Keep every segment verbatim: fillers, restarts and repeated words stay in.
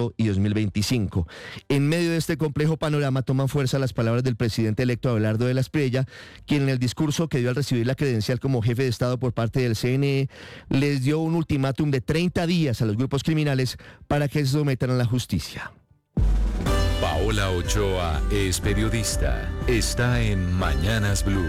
veinticuatro y dos mil veinticinco. En medio de este complejo panorama toman fuerza las palabras del presidente electo Abelardo de la Espriella, quien en el discurso que dio al recibir la credencial como jefe de Estado por parte del C N E les dio un ultimátum de treinta días a los grupos criminales para que se sometan a la justicia. Paola Ochoa es periodista. Está en Mañanas Blue.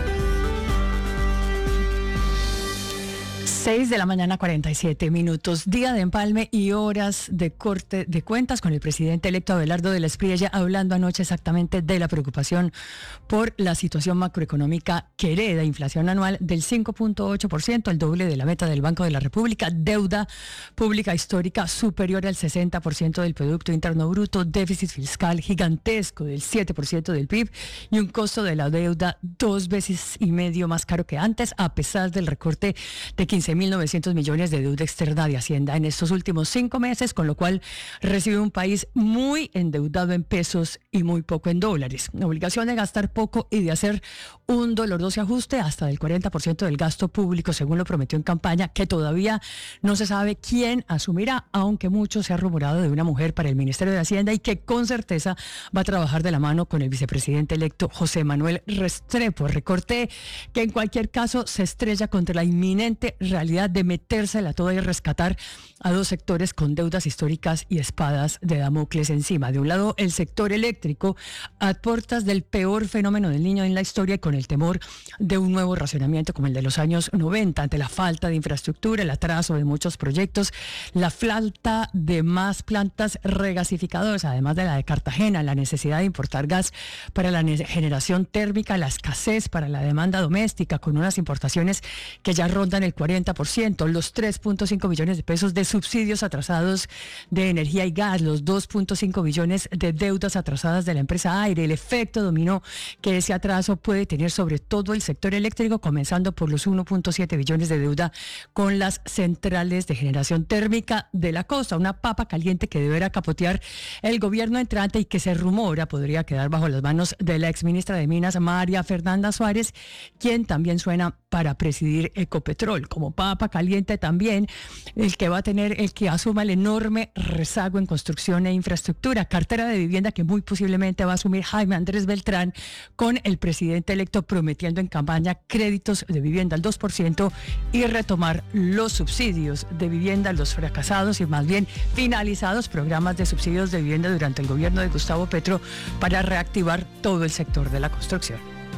seis de la mañana, cuarenta y siete minutos, día de empalme y horas de corte de cuentas con el presidente electo Abelardo de la Espriella, hablando anoche exactamente de la preocupación por la situación macroeconómica que hereda inflación anual del cinco punto ocho por ciento, el doble de la meta del Banco de la República, deuda pública histórica superior al sesenta por ciento del Producto Interno Bruto, déficit fiscal gigantesco del siete por ciento del P I B y un costo de la deuda dos veces y medio más caro que antes, a pesar del recorte de quince mil novecientos millones de deuda externa de Hacienda en estos últimos cinco meses, con lo cual recibe un país muy endeudado en pesos y muy poco en dólares. La obligación de gastar poco y de hacer un doloroso ajuste hasta del cuarenta por ciento del gasto público, según lo prometió en campaña, que todavía no se sabe quién asumirá, aunque mucho se ha rumorado de una mujer para el Ministerio de Hacienda y que con certeza va a trabajar de la mano con el vicepresidente electo José Manuel Restrepo. Recorte que en cualquier caso se estrella contra la inminente realidad de metérsela toda y rescatar a dos sectores con deudas históricas y espadas de Damocles encima. De un lado, el sector eléctrico, a puertas del peor fenómeno del Niño en la historia y con el temor de un nuevo racionamiento como el de los años noventa, ante la falta de infraestructura, el atraso de muchos proyectos, la falta de más plantas regasificadoras, además de la de Cartagena, la necesidad de importar gas para la generación térmica, la escasez para la demanda doméstica, con unas importaciones que ya rondan el cuarenta por ciento, los tres punto cinco billones de pesos de subsidios atrasados de energía y gas, los dos punto cinco billones de deudas atrasadas de la empresa Aire, el efecto dominó que ese atraso puede tener sobre todo el sector eléctrico, comenzando por los uno punto siete billones de deuda con las centrales de generación térmica de la costa, una papa caliente que deberá capotear el gobierno entrante y que se rumora podría quedar bajo las manos de la exministra de Minas, María Fernanda Suárez, quien también suena para presidir Ecopetrol. Como papa caliente también el que va a tener, el que asuma el enorme rezago en construcción e infraestructura, cartera de vivienda que muy posiblemente va a asumir Jaime Andrés Beltrán, con el presidente electo prometiendo en campaña créditos de vivienda al dos por ciento y retomar los subsidios de vivienda, los fracasados y más bien finalizados programas de subsidios de vivienda durante el gobierno de Gustavo Petro para reactivar todo el sector de la construcción.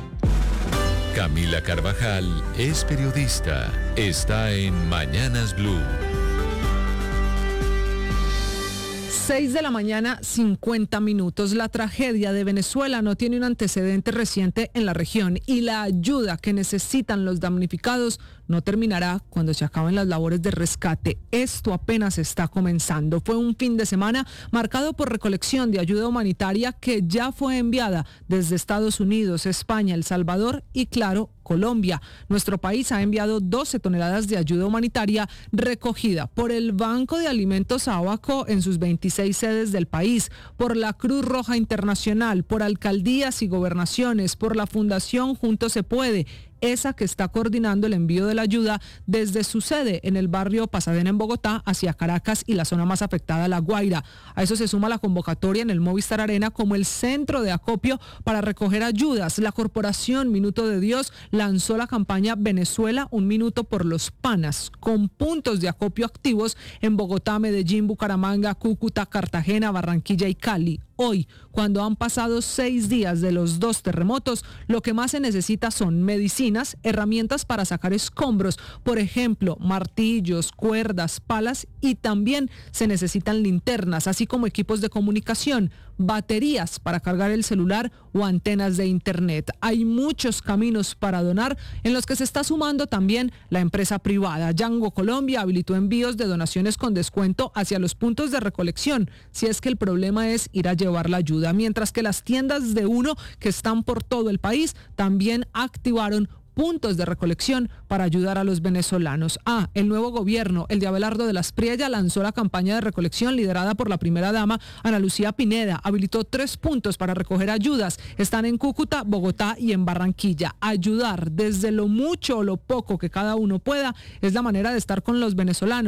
Camila Carvajal es periodista. Está en Mañanas Blue. seis de la mañana, cincuenta minutos. La tragedia de Venezuela no tiene un antecedente reciente en la región y la ayuda que necesitan los damnificados no terminará cuando se acaben las labores de rescate. Esto apenas está comenzando. Fue un fin de semana marcado por recolección de ayuda humanitaria que ya fue enviada desde Estados Unidos, España, El Salvador y, claro, Colombia. Nuestro país ha enviado doce toneladas de ayuda humanitaria recogida por el Banco de Alimentos Abaco en sus veintiséis sedes del país, por la Cruz Roja Internacional, por alcaldías y gobernaciones, por la Fundación Juntos se Puede, esa que está coordinando el envío de la ayuda desde su sede en el barrio Pasadena en Bogotá hacia Caracas y la zona más afectada, La Guaira. A eso se suma la convocatoria en el Movistar Arena como el centro de acopio para recoger ayudas. La corporación Minuto de Dios lanzó la campaña Venezuela, un minuto por los panas, con puntos de acopio activos en Bogotá, Medellín, Bucaramanga, Cúcuta, Cartagena, Barranquilla y Cali. Hoy, cuando han pasado seis días de los dos terremotos, lo que más se necesita son medicinas, herramientas para sacar escombros, por ejemplo, martillos, cuerdas, palas, y también se necesitan linternas, así como equipos de comunicación, baterías para cargar el celular o antenas de internet. Hay muchos caminos para donar, en los que se está sumando también la empresa privada. Yango Colombia habilitó envíos de donaciones con descuento hacia los puntos de recolección, si es que el problema es ir a llevar la ayuda, mientras que las tiendas de Uno, que están por todo el país, también activaron puntos de recolección para ayudar a los venezolanos. Ah, el nuevo gobierno, el de Abelardo de la Espriella, lanzó la campaña de recolección liderada por la primera dama, Ana Lucía Pineda. Habilitó tres puntos para recoger ayudas. Están en Cúcuta, Bogotá y en Barranquilla. Ayudar desde lo mucho o lo poco que cada uno pueda es la manera de estar con los venezolanos.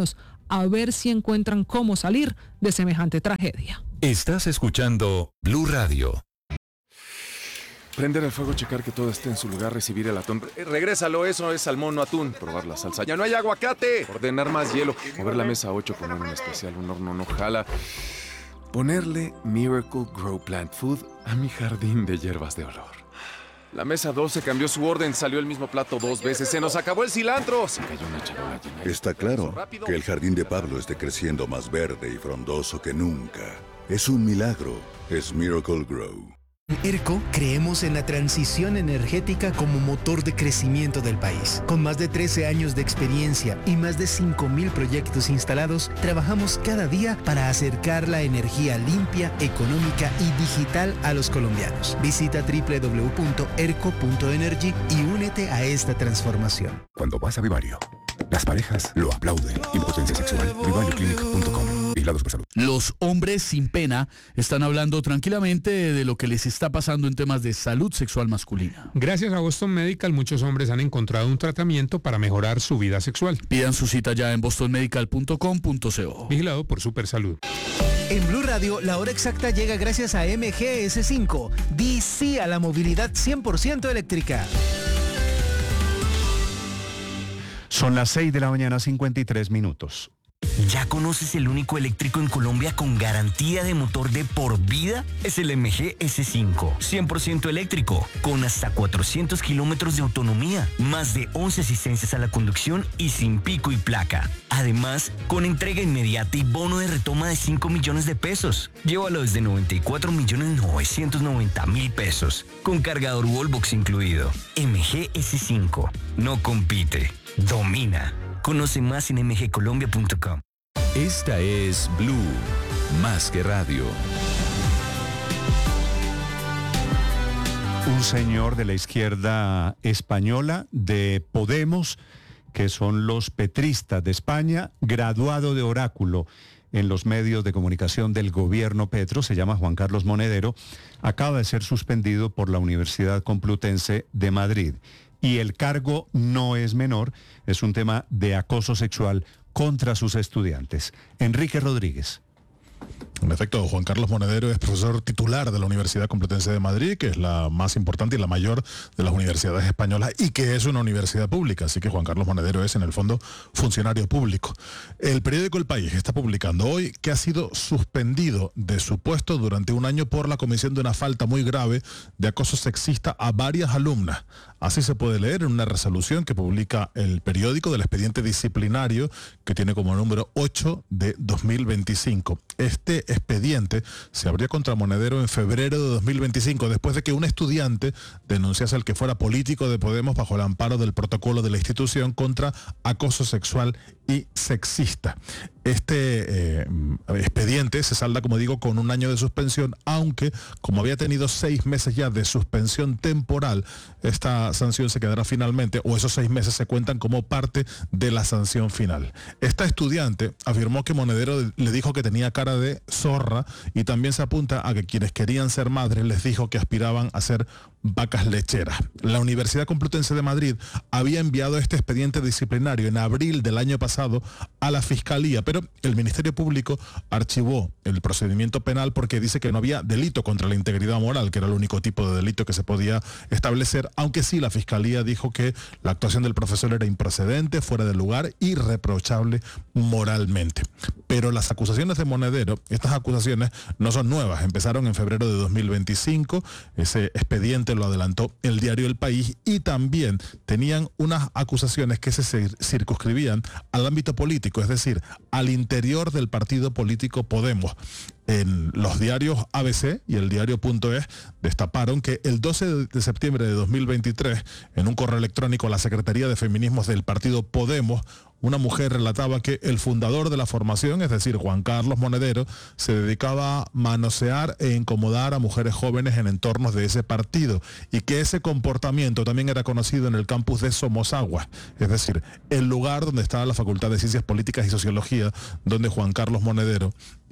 a ver si encuentran cómo salir de semejante tragedia. Estás escuchando Blue Radio. Prender el fuego, checar que todo esté en su lugar, recibir el atún. Eh, regrésalo, eso es salmón, no atún. Probar la salsa. ¡Ya no hay aguacate! Ordenar más hielo. Mover la mesa a ocho, poner un especial, un horno no jala. Ponerle Miracle Grow Plant Food a mi jardín de hierbas de olor. La mesa doce cambió su orden, salió el mismo plato dos veces. ¡Se nos acabó el cilantro! Se cayó una charola llena de... Está claro que el jardín de Pablo esté creciendo más verde y frondoso que nunca. Es un milagro. Es Miracle Grow. En ERCO creemos en la transición energética como motor de crecimiento del país. Con más de trece años de experiencia y más de cinco mil proyectos instalados, trabajamos cada día para acercar la energía limpia, económica y digital a los colombianos. Visita doble u doble u doble u punto erco punto energy y únete a esta transformación. Cuando vas a Vivario, las parejas lo aplauden. Impotencia sexual. vivario clinic punto com. Vigilados por salud. Los hombres sin pena están hablando tranquilamente de lo que les está pasando en temas de salud sexual masculina. Gracias a Boston Medical, muchos hombres han encontrado un tratamiento para mejorar su vida sexual. Pidan su cita ya en boston medical punto com punto co. Vigilado por Supersalud. En Blue Radio, la hora exacta llega gracias a M G S cinco. Di sí a la movilidad cien por ciento eléctrica. Son las seis de la mañana, cincuenta y tres minutos. ¿Ya conoces el único eléctrico en Colombia con garantía de motor de por vida? Es el M G S cinco, cien por ciento eléctrico, con hasta cuatrocientos kilómetros de autonomía, más de once asistencias a la conducción y sin pico y placa. Además, con entrega inmediata y bono de retoma de cinco millones de pesos. Llévalo desde noventa y cuatro millones novecientos noventa mil pesos, con cargador Wallbox incluido. M G S cinco, no compite, domina. Conoce más en m g colombia punto com. Esta es Blue, más que radio. Un señor de la izquierda española, de Podemos, que son los petristas de España, graduado de oráculo en los medios de comunicación del gobierno Petro, se llama Juan Carlos Monedero, acaba de ser suspendido por la Universidad Complutense de Madrid. Y el cargo no es menor, es un tema de acoso sexual contra sus estudiantes. Enrique Rodríguez. En efecto, Juan Carlos Monedero es profesor titular de la Universidad Complutense de Madrid, que es la más importante y la mayor de las universidades españolas y que es una universidad pública, así que Juan Carlos Monedero es en el fondo funcionario público. El periódico El País está publicando hoy que ha sido suspendido de su puesto durante un año por la comisión de una falta muy grave de acoso sexista a varias alumnas. Así se puede leer en una resolución que publica el periódico del expediente disciplinario que tiene como número ocho de dos mil veinticinco. Este expediente se abrió contra Monedero en febrero de dos mil veinticinco, después de que un estudiante denunciase al que fuera político de Podemos bajo el amparo del protocolo de la institución contra acoso sexual y sexista. Este eh, expediente se salda, como digo, con un año de suspensión, aunque como había tenido seis meses ya de suspensión temporal, esta sanción se quedará finalmente, o esos seis meses se cuentan como parte de la sanción final. Esta estudiante afirmó que Monedero le dijo que tenía cara de zorra y también se apunta a que quienes querían ser madres les dijo que aspiraban a ser vacas lecheras. La Universidad Complutense de Madrid había enviado este expediente disciplinario en abril del año pasado a la Fiscalía, pero el Ministerio Público archivó el procedimiento penal porque dice que no había delito contra la integridad moral, que era el único tipo de delito que se podía establecer, aunque sí la Fiscalía dijo que la actuación del profesor era improcedente, fuera de lugar y reprochable moralmente. Pero las acusaciones de Monedero, estas acusaciones no son nuevas, empezaron en febrero de dos mil veinticinco, ese expediente lo adelantó el diario El País, y también tenían unas acusaciones que se circunscribían al ámbito político, es decir, al interior del partido político Podemos. En los diarios A B C y el diario Punto Es destaparon que el doce de septiembre de dos mil veintitrés, en un correo electrónico a la Secretaría de Feminismos del partido Podemos, una mujer relataba que el fundador de la formación, es decir, Juan Carlos Monedero, se dedicaba a manosear e incomodar a mujeres jóvenes en entornos de ese partido y que ese comportamiento también era conocido en el campus de Somosaguas, es decir, el lugar donde estaba la Facultad de Ciencias Políticas y Sociología, donde Juan Carlos Monedero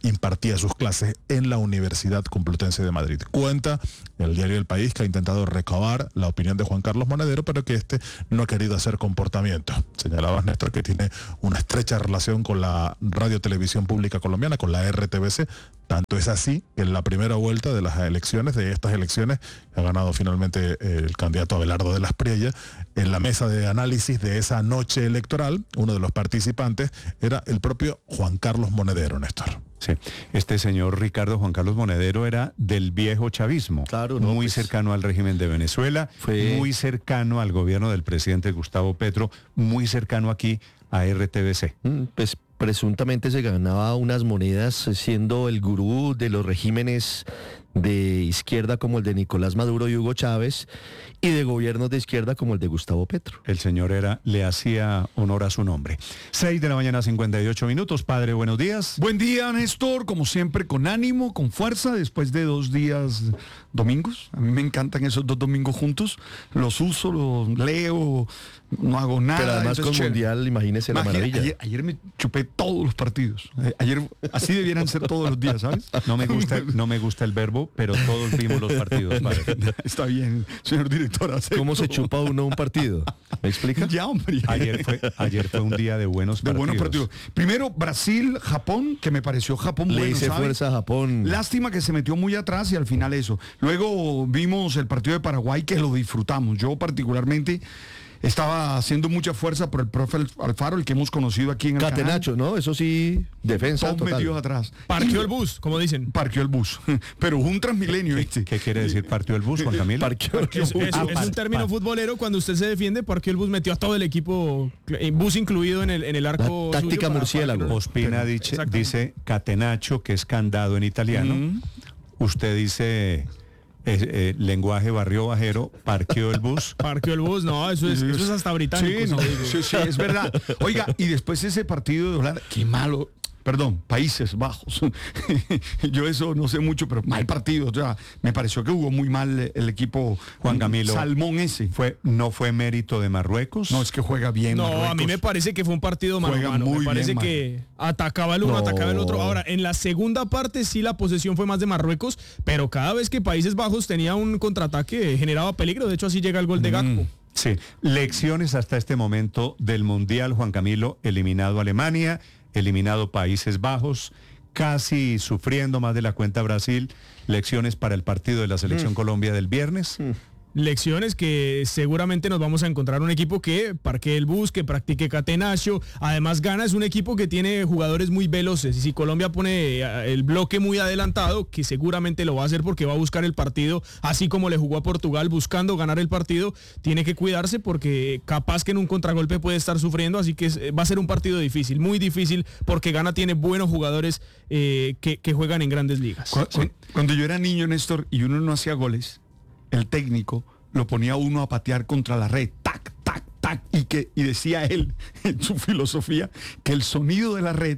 impartía sus clases en la Universidad Complutense de Madrid. Cuenta el diario El País que ha intentado recabar la opinión de Juan Carlos Monedero, pero que este no ha querido hacer comportamiento. Señalabas, Néstor, que tiene una estrecha relación con la Radio Televisión Pública Colombiana, con la R T V C. Tanto es así que en la primera vuelta de las elecciones, de estas elecciones, ha ganado finalmente el candidato Abelardo de la Espriella. En la mesa de análisis de esa noche electoral, uno de los participantes era el propio Juan Carlos Monedero, Néstor. Sí, este señor Ricardo Juan Carlos Monedero era del viejo chavismo, claro, no, muy pues, cercano al régimen de Venezuela, fue... muy cercano al gobierno del presidente Gustavo Petro, muy cercano aquí a R T V C. Pues presuntamente se ganaba unas monedas siendo el gurú de los regímenes de izquierda como el de Nicolás Maduro y Hugo Chávez, y de gobiernos de izquierda como el de Gustavo Petro. El señor era, le hacía honor a su nombre. seis de la mañana, cincuenta y ocho minutos. Padre, buenos días. Buen día, Néstor, como siempre, con ánimo, con fuerza, después de dos días domingos. A mí me encantan esos dos domingos juntos. Los uso, los leo, no hago nada. Pero además con chévere. Mundial, imagínese la Imagina, maravilla. Ayer, ayer me chupé todos los partidos. Ayer, así debieran ser todos los días, ¿sabes? No me gusta, no me gusta el verbo, pero todos vimos los partidos, padre. Está bien, señor director. Acepto. ¿Cómo se chupa uno un partido? ¿Me explica? Ya, hombre. Ayer fue, ayer fue un día de buenos de partidos. buenos partidos. Primero, Brasil, Japón, que me pareció Japón Le bueno, hice ¿sabe? fuerza a Japón. Lástima que se metió muy atrás y al final eso. Luego vimos el partido de Paraguay, que lo disfrutamos. Yo particularmente estaba haciendo mucha fuerza por el profe Alfaro, el que hemos conocido aquí en el Catenacho, canal. ¿no? Eso sí, defensa Todos total. metidos atrás. Parqueó el bus, como dicen. Parqueó el bus. Pero un Transmilenio, ¿viste? ¿Qué quiere decir partió el bus, Juan Camilo? Parqueó el Es, bus. es- Ah, es par- un término par- futbolero cuando usted se defiende, parqueó el bus, metió a todo el equipo, eh, bus incluido en el, en el arco. La táctica suyo para- murciélago. para- Ospina dice, Exactamente. dice catenacho, que es candado en italiano. Mm. Usted dice eh, eh, lenguaje barrio bajero, parqueó el bus. Parqueó el bus, no, eso es, eso es hasta británico. Sí, se no, lo digo. sí, sí, es verdad. Oiga, y después ese partido de Holanda, qué malo. Perdón, Países Bajos. Yo eso no sé mucho, pero mal partido. O sea, me pareció que jugó muy mal el equipo Juan Camilo. Salmón ese. Fue, ¿no fue mérito de Marruecos? No, es que juega bien. No, Marruecos. a mí me parece que fue un partido mano a Juega mano. muy Me parece bien, que atacaba el uno, No. atacaba el otro. Ahora, en la segunda parte sí la posesión fue más de Marruecos, pero cada vez que Países Bajos tenía un contraataque generaba peligro. De hecho, así llega el gol de Gakpo. Sí, lecciones hasta este momento del Mundial, Juan Camilo, eliminado Alemania, eliminado Países Bajos, casi sufriendo más de la cuenta Brasil, lecciones para el partido de la Selección Colombia del viernes. Lecciones que seguramente nos vamos a encontrar un equipo que parquee el bus, que practique catenaccio. Además, Ghana es un equipo que tiene jugadores muy veloces. Y si Colombia pone eh, el bloque muy adelantado, que seguramente lo va a hacer porque va a buscar el partido, así como le jugó a Portugal buscando ganar el partido, tiene que cuidarse porque capaz que en un contragolpe puede estar sufriendo. Así que es- va a ser un partido difícil, muy difícil, porque Ghana tiene buenos jugadores eh, que, que juegan en grandes ligas. Cu- cu- Cuando yo era niño, Néstor, y uno no hacía goles, el técnico lo ponía a uno a patear contra la red, tac, tac, tac, y que y decía él en su filosofía que el sonido de la red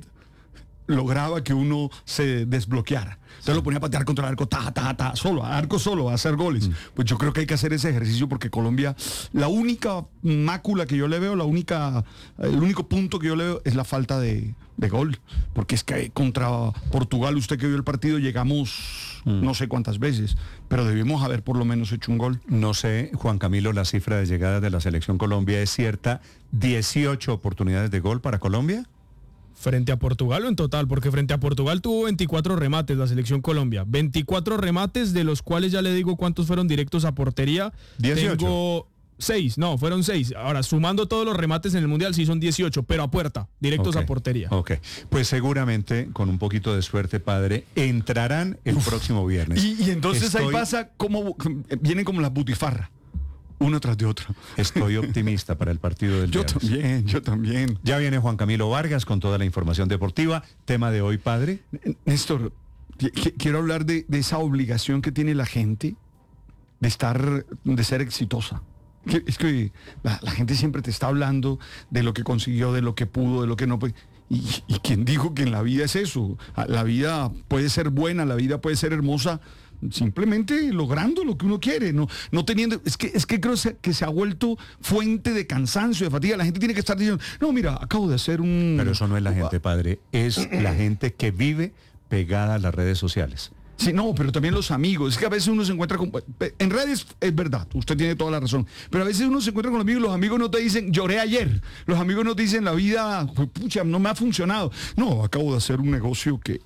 lograba que uno se desbloqueara. Entonces lo ponía a patear contra el arco, ta, ta, ta, solo, a arco solo, a hacer goles. Pues yo creo que hay que hacer ese ejercicio porque Colombia, la única mácula que yo le veo, la única, el único punto que yo le veo es la falta de, de gol. Porque es que contra Portugal, usted que vio el partido, llegamos no sé cuántas veces, pero debimos haber por lo menos hecho un gol. No sé, Juan Camilo, la cifra de llegadas de la Selección Colombia es cierta, dieciocho oportunidades de gol para Colombia. Frente a Portugal o en total, porque frente a Portugal tuvo veinticuatro remates la selección Colombia. veinticuatro remates, de los cuales ya le digo cuántos fueron directos a portería. dieciocho. Tengo seis, no, fueron seis. Ahora, sumando todos los remates en el Mundial, sí son dieciocho, pero a puerta, directos Ok, a portería. Ok, pues seguramente, con un poquito de suerte, padre, entrarán el próximo viernes. Y, y entonces ahí Estoy- pasa como, vienen como las butifarras, uno tras de otro. Estoy optimista para el partido del Yo viernes. también, yo también. Ya viene Juan Camilo Vargas con toda la información deportiva. Tema de hoy, padre. Néstor, qui- quiero hablar de, de esa obligación que tiene la gente de estar, de ser exitosa. Que- Es que la, la gente siempre te está hablando de lo que consiguió, de lo que pudo, de lo que no puede. Y, y quien dijo que en la vida es eso. La vida puede ser buena, la vida puede ser hermosa, simplemente logrando lo que uno quiere, no, no teniendo, es que, es que creo se- que se ha vuelto fuente de cansancio, de fatiga. La gente tiene que estar diciendo, no, mira, acabo de hacer un. Pero eso no es la gente, padre. Es la gente que vive pegada a las redes sociales. Sí, no, pero también los amigos. Es que a veces uno se encuentra con... En redes es verdad, usted tiene toda la razón. Pero a veces uno se encuentra con amigos, los amigos no te dicen, lloré ayer. Los amigos no te dicen, la vida, pucha, no me ha funcionado. No, acabo de hacer un negocio que...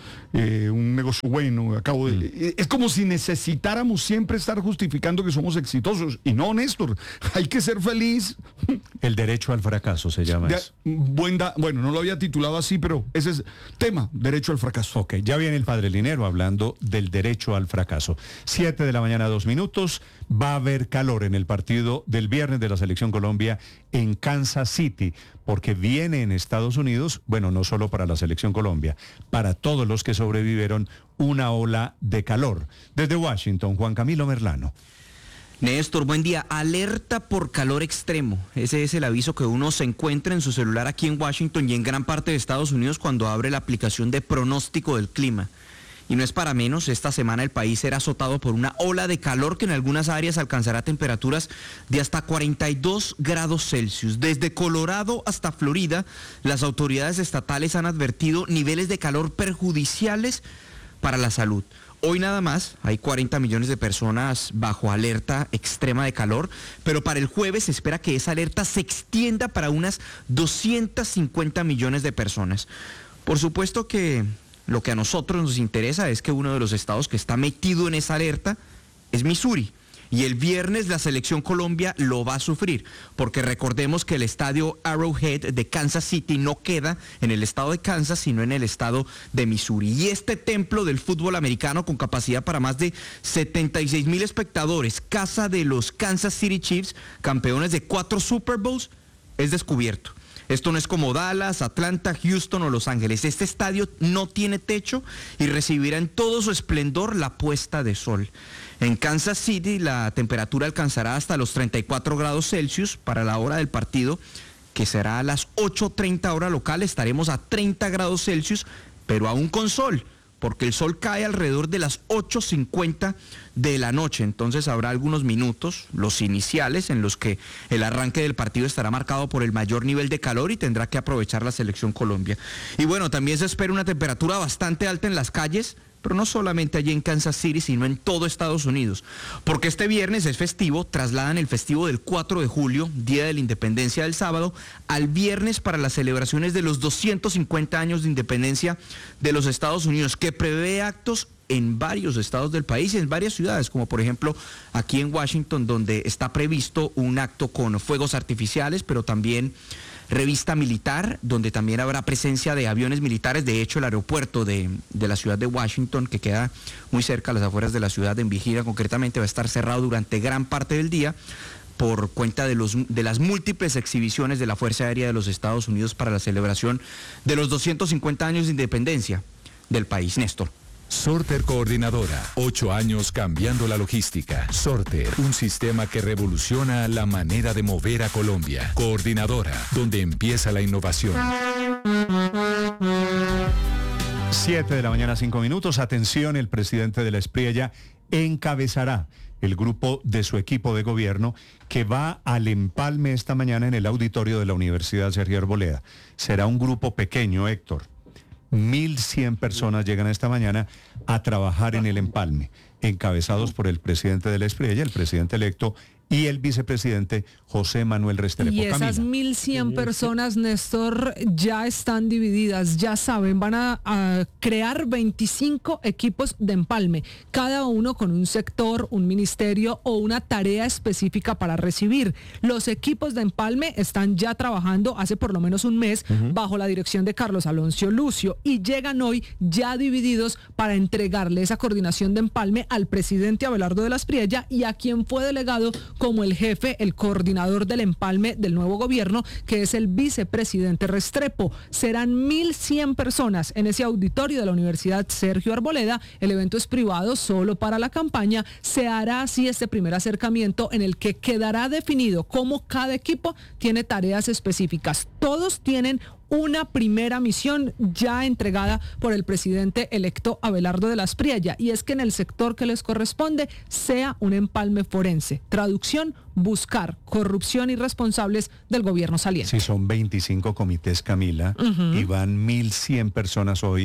Eh, un negocio bueno, acabo de... Mm. Es como si necesitáramos siempre estar justificando que somos exitosos. Y no, Néstor, hay que ser feliz. El derecho al fracaso se llama de, eso. Buen da, bueno, no lo había titulado así, pero ese es tema, derecho al fracaso. Ok, ya viene el padre Linero hablando del derecho al fracaso. Siete de la mañana, dos minutos. Va a haber calor en el partido del viernes de la Selección Colombia en Kansas City, porque viene en Estados Unidos, bueno, no solo para la Selección Colombia, para todos los que sobrevivieron, una ola de calor. Desde Washington, Juan Camilo Merlano. Néstor, buen día. Alerta por calor extremo. Ese es el aviso que uno se encuentra en su celular aquí en Washington y en gran parte de Estados Unidos cuando abre la aplicación de pronóstico del clima. Y no es para menos, esta semana el país será azotado por una ola de calor que en algunas áreas alcanzará temperaturas de hasta cuarenta y dos grados Celsius. Desde Colorado hasta Florida, las autoridades estatales han advertido niveles de calor perjudiciales para la salud. Hoy nada más hay cuarenta millones de personas bajo alerta extrema de calor, pero para el jueves se espera que esa alerta se extienda para unas doscientos cincuenta millones de personas. Por supuesto que lo que a nosotros nos interesa es que uno de los estados que está metido en esa alerta es Missouri. Y el viernes la Selección Colombia lo va a sufrir, porque recordemos que el estadio Arrowhead de Kansas City no queda en el estado de Kansas, sino en el estado de Missouri. Y este templo del fútbol americano con capacidad para más de setenta y seis mil espectadores, casa de los Kansas City Chiefs, campeones de cuatro Super Bowls, es descubierto. Esto no es como Dallas, Atlanta, Houston o Los Ángeles. Este estadio no tiene techo y recibirá en todo su esplendor la puesta de sol. En Kansas City la temperatura alcanzará hasta los treinta y cuatro grados Celsius para la hora del partido, que será a las ocho treinta hora local. Estaremos a treinta grados Celsius, pero aún con sol, porque el sol cae alrededor de las ocho cincuenta de la noche. Entonces habrá algunos minutos, los iniciales, en los que el arranque del partido estará marcado por el mayor nivel de calor y tendrá que aprovechar la Selección Colombia. Y bueno, también se espera una temperatura bastante alta en las calles, pero no solamente allí en Kansas City, sino en todo Estados Unidos. Porque este viernes es festivo, trasladan el festivo del cuatro de julio, Día de la Independencia del sábado, al viernes para las celebraciones de los doscientos cincuenta años de independencia de los Estados Unidos, que prevé actos en varios estados del país y en varias ciudades, como por ejemplo aquí en Washington, donde está previsto un acto con fuegos artificiales, pero también revista militar, donde también habrá presencia de aviones militares. De hecho, el aeropuerto de, de la ciudad de Washington, que queda muy cerca a las afueras de la ciudad, en Virginia concretamente, va a estar cerrado durante gran parte del día por cuenta de, los, de las múltiples exhibiciones de la Fuerza Aérea de los Estados Unidos para la celebración de los doscientos cincuenta años de independencia del país. Néstor. Sorter Coordinadora, ocho años cambiando la logística. Sorter, un sistema que revoluciona la manera de mover a Colombia. Coordinadora, donde empieza la innovación. Siete de la mañana, cinco minutos. Atención, el presidente de la Espriella encabezará el grupo de su equipo de gobierno que va al empalme esta mañana en el auditorio de la Universidad Sergio Arboleda. Será un grupo pequeño, Héctor. mil cien personas llegan esta mañana a trabajar en el empalme, encabezados por el presidente de la Espriella, el presidente electo, y el vicepresidente José Manuel Restrepo. Y esas mil cien personas, Néstor, ya están divididas, ya saben, van a, a crear veinticinco equipos de empalme, cada uno con un sector, un ministerio o una tarea específica para recibir. Los equipos de empalme están ya trabajando hace por lo menos un mes uh-huh. bajo la dirección de Carlos Alonso Lucio y llegan hoy ya divididos para entregarle esa coordinación de empalme al presidente Abelardo de la Espriella y a quien fue delegado como el jefe, el coordinador del empalme del nuevo gobierno, que es el vicepresidente Restrepo. Serán mil cien personas en ese auditorio de la Universidad Sergio Arboleda. El evento es privado, solo para la campaña. Se hará así este primer acercamiento en el que quedará definido cómo cada equipo tiene tareas específicas. Todos tienen una primera misión ya entregada por el presidente electo Abelardo de la Espriella, y es que en el sector que les corresponde sea un empalme forense. Traducción, buscar corrupción y responsables del gobierno saliente. Sí, son veinticinco comités, Camila, uh-huh. y van mil cien personas hoy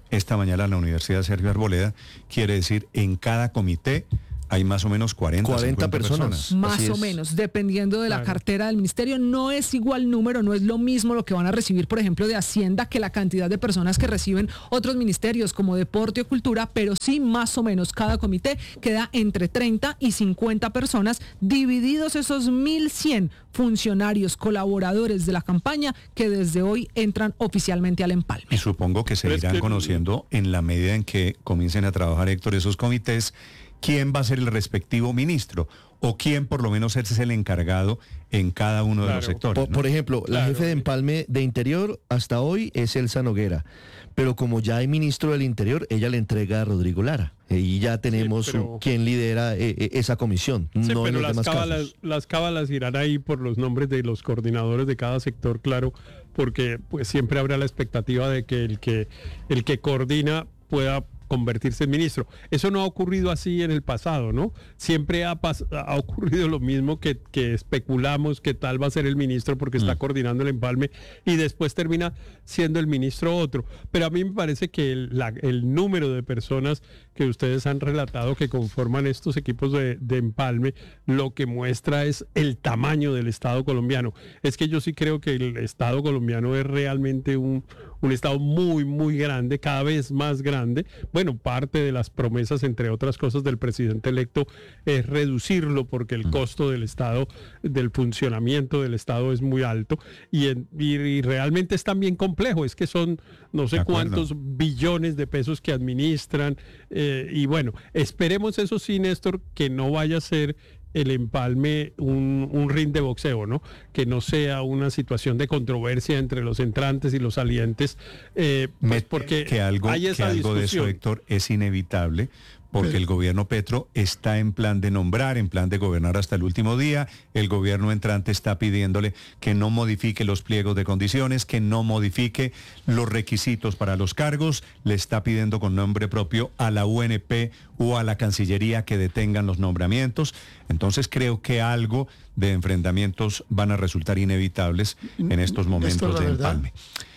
esta mañana en la Universidad Sergio Arboleda, quiere decir en cada comité hay más o menos cuarenta, cuarenta personas. personas. Más o menos, dependiendo de la claro. cartera del ministerio. No es igual número, no es lo mismo lo que van a recibir, por ejemplo, de Hacienda que la cantidad de personas que reciben otros ministerios como Deporte o Cultura, pero sí más o menos cada comité queda entre treinta y cincuenta personas, divididos esos mil cien funcionarios, colaboradores de la campaña que desde hoy entran oficialmente al empalme. Y supongo que se irán que... conociendo en la medida en que comiencen a trabajar, Héctor, esos comités, quién va a ser el respectivo ministro o quién por lo menos es el encargado en cada uno claro. de los sectores. Por, ¿no? por ejemplo, claro. la jefe de empalme de Interior hasta hoy es Elsa Noguera, pero como ya hay ministro del Interior, ella le entrega a Rodrigo Lara. Y ya tenemos sí, pero... quien lidera eh, esa comisión. Sí, no pero en los las, demás cábalas, casos. las cábalas irán ahí por los nombres de los coordinadores de cada sector, claro, porque pues siempre habrá la expectativa de que el que, el que coordina pueda convertirse en ministro. Eso no ha ocurrido así en el pasado, ¿no? Siempre ha, ha ocurrido lo mismo que, que especulamos que tal va a ser el ministro porque está mm. coordinando el empalme y después termina siendo el ministro otro. Pero a mí me parece que el, la, el número de personas que ustedes han relatado que conforman estos equipos de, de empalme, lo que muestra es el tamaño del Estado colombiano. Es que yo sí creo que el Estado colombiano es realmente un, un Estado muy, muy grande, cada vez más grande. Bueno, parte de las promesas, entre otras cosas, del presidente electo es reducirlo porque el costo del Estado, del funcionamiento del Estado es muy alto y, en, y, y realmente es también complejo. Es que son no sé cuántos billones de pesos que administran eh, y bueno, esperemos eso sí, Néstor, que no vaya a ser el empalme un, un ring de boxeo, ¿no? Que no sea una situación de controversia entre los entrantes y los salientes, eh, pues porque que algo, hay esa que algo de eso, Héctor, es inevitable, porque Pero, el gobierno Petro está en plan de nombrar, en plan de gobernar hasta el último día. El gobierno entrante está pidiéndole que no modifique los pliegos de condiciones, que no modifique los requisitos para los cargos. Le está pidiendo con nombre propio a la U N P o a la Cancillería que detengan los nombramientos. Entonces creo que algo de enfrentamientos van a resultar inevitables en estos momentos de empalme.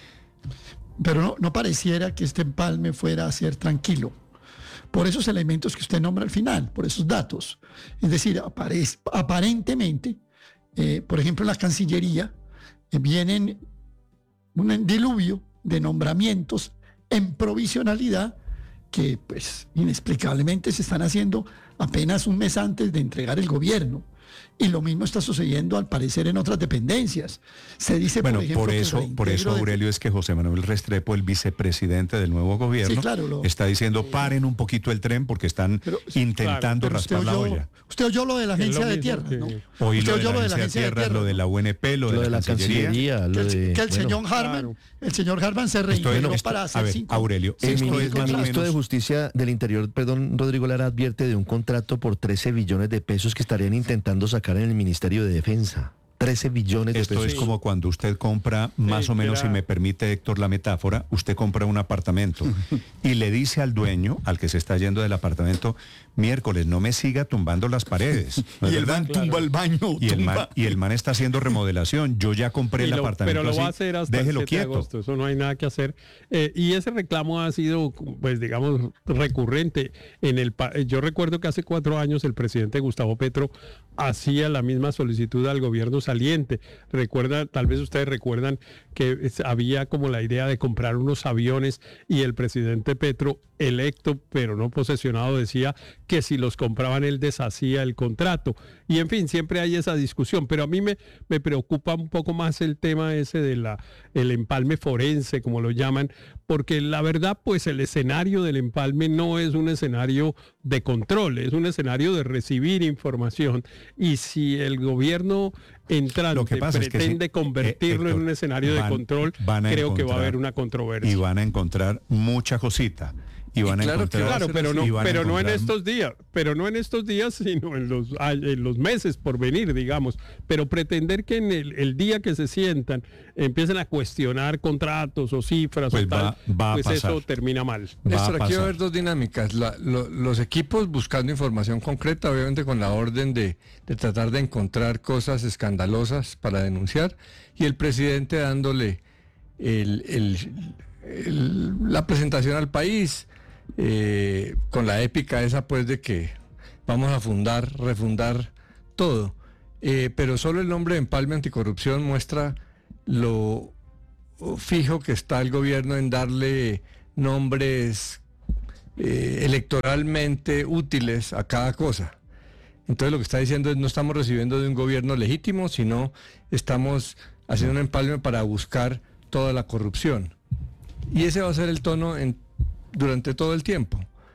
Pero no, no pareciera que este empalme fuera a ser tranquilo, por esos elementos que usted nombra al final, por esos datos. Es decir, aparece, aparentemente, eh, por ejemplo, en la Cancillería eh, vienen un diluvio de nombramientos en provisionalidad que, pues, inexplicablemente se están haciendo apenas un mes antes de entregar el gobierno. Y lo mismo está sucediendo al parecer en otras dependencias. Se dice, bueno, por ejemplo, por eso, por eso Aurelio, de... es que José Manuel Restrepo, el vicepresidente del nuevo gobierno, sí, claro, lo... está diciendo paren un poquito el tren porque están pero, intentando claro, raspar oyó, la olla. Usted oyó lo de la agencia de tierra, que... ¿no? Oí usted lo oyó de la, lo de la agencia de tierra, lo de la U N P, lo, lo de, de la, la Cancillería, Cancillería lo de... que el bueno, señor Harman, claro. el señor Harman se reintegró esto, para hacer a ver, cinco. Aurelio, el esto ministro, es más el ministro menos... de Justicia del Interior, perdón, Rodrigo Lara, advierte de un contrato por trece billones de pesos que estarían intentando sacar en el Ministerio de Defensa. trece billones de Esto pesos. es como cuando usted compra, más sí, o menos, si me permite, Héctor, la metáfora, usted compra un apartamento y le dice al dueño, al que se está yendo del apartamento, miércoles, no me siga tumbando las paredes. ¿No y el man claro. tumba el baño. Y el, man, y el man está haciendo remodelación. Yo ya compré el lo, apartamento. Pero lo así, va a hacer hasta déjelo el siete de quieto. agosto. Eso no hay nada que hacer. Eh, y ese reclamo ha sido, pues digamos, recurrente. En el, yo recuerdo que hace cuatro años el presidente Gustavo Petro hacía la misma solicitud al gobierno saliente. Recuerda, tal vez ustedes recuerdan que había como la idea de comprar unos aviones y el presidente Petro, electo pero no posesionado, decía que si los compraban él deshacía el contrato. Y en fin, siempre hay esa discusión, pero a mí me, me preocupa un poco más el tema ese de la el empalme forense, como lo llaman, porque la verdad, pues el escenario del empalme no es un escenario de control, es un escenario de recibir información. Y si el gobierno entrante pretende es que si, convertirlo eh, Héctor, en un escenario van, de control, creo que va a haber una controversia. Y van a encontrar mucha cosita. Y van y claro, a encontrar, claro, pero no, pero no en encontrar... estos días, pero no en estos días, sino en los, en los meses por venir, digamos. Pero pretender que en el, el día que se sientan empiecen a cuestionar contratos o cifras pues o tal, va, va pues eso termina mal. Néstor, aquí va a haber dos dinámicas. La, lo, los equipos buscando información concreta, obviamente con la orden de, de tratar de encontrar cosas escandalosas para denunciar, y el presidente dándole el... el el, la presentación al país, eh, con la épica esa pues de que vamos a fundar, refundar todo. Eh, pero solo el nombre de Empalme Anticorrupción muestra lo fijo que está el gobierno en darle nombres eh, electoralmente útiles a cada cosa. Entonces lo que está diciendo es no estamos recibiendo de un gobierno legítimo, sino estamos haciendo un empalme para buscar toda la corrupción. Y ese va a ser el tono en, durante todo el tiempo.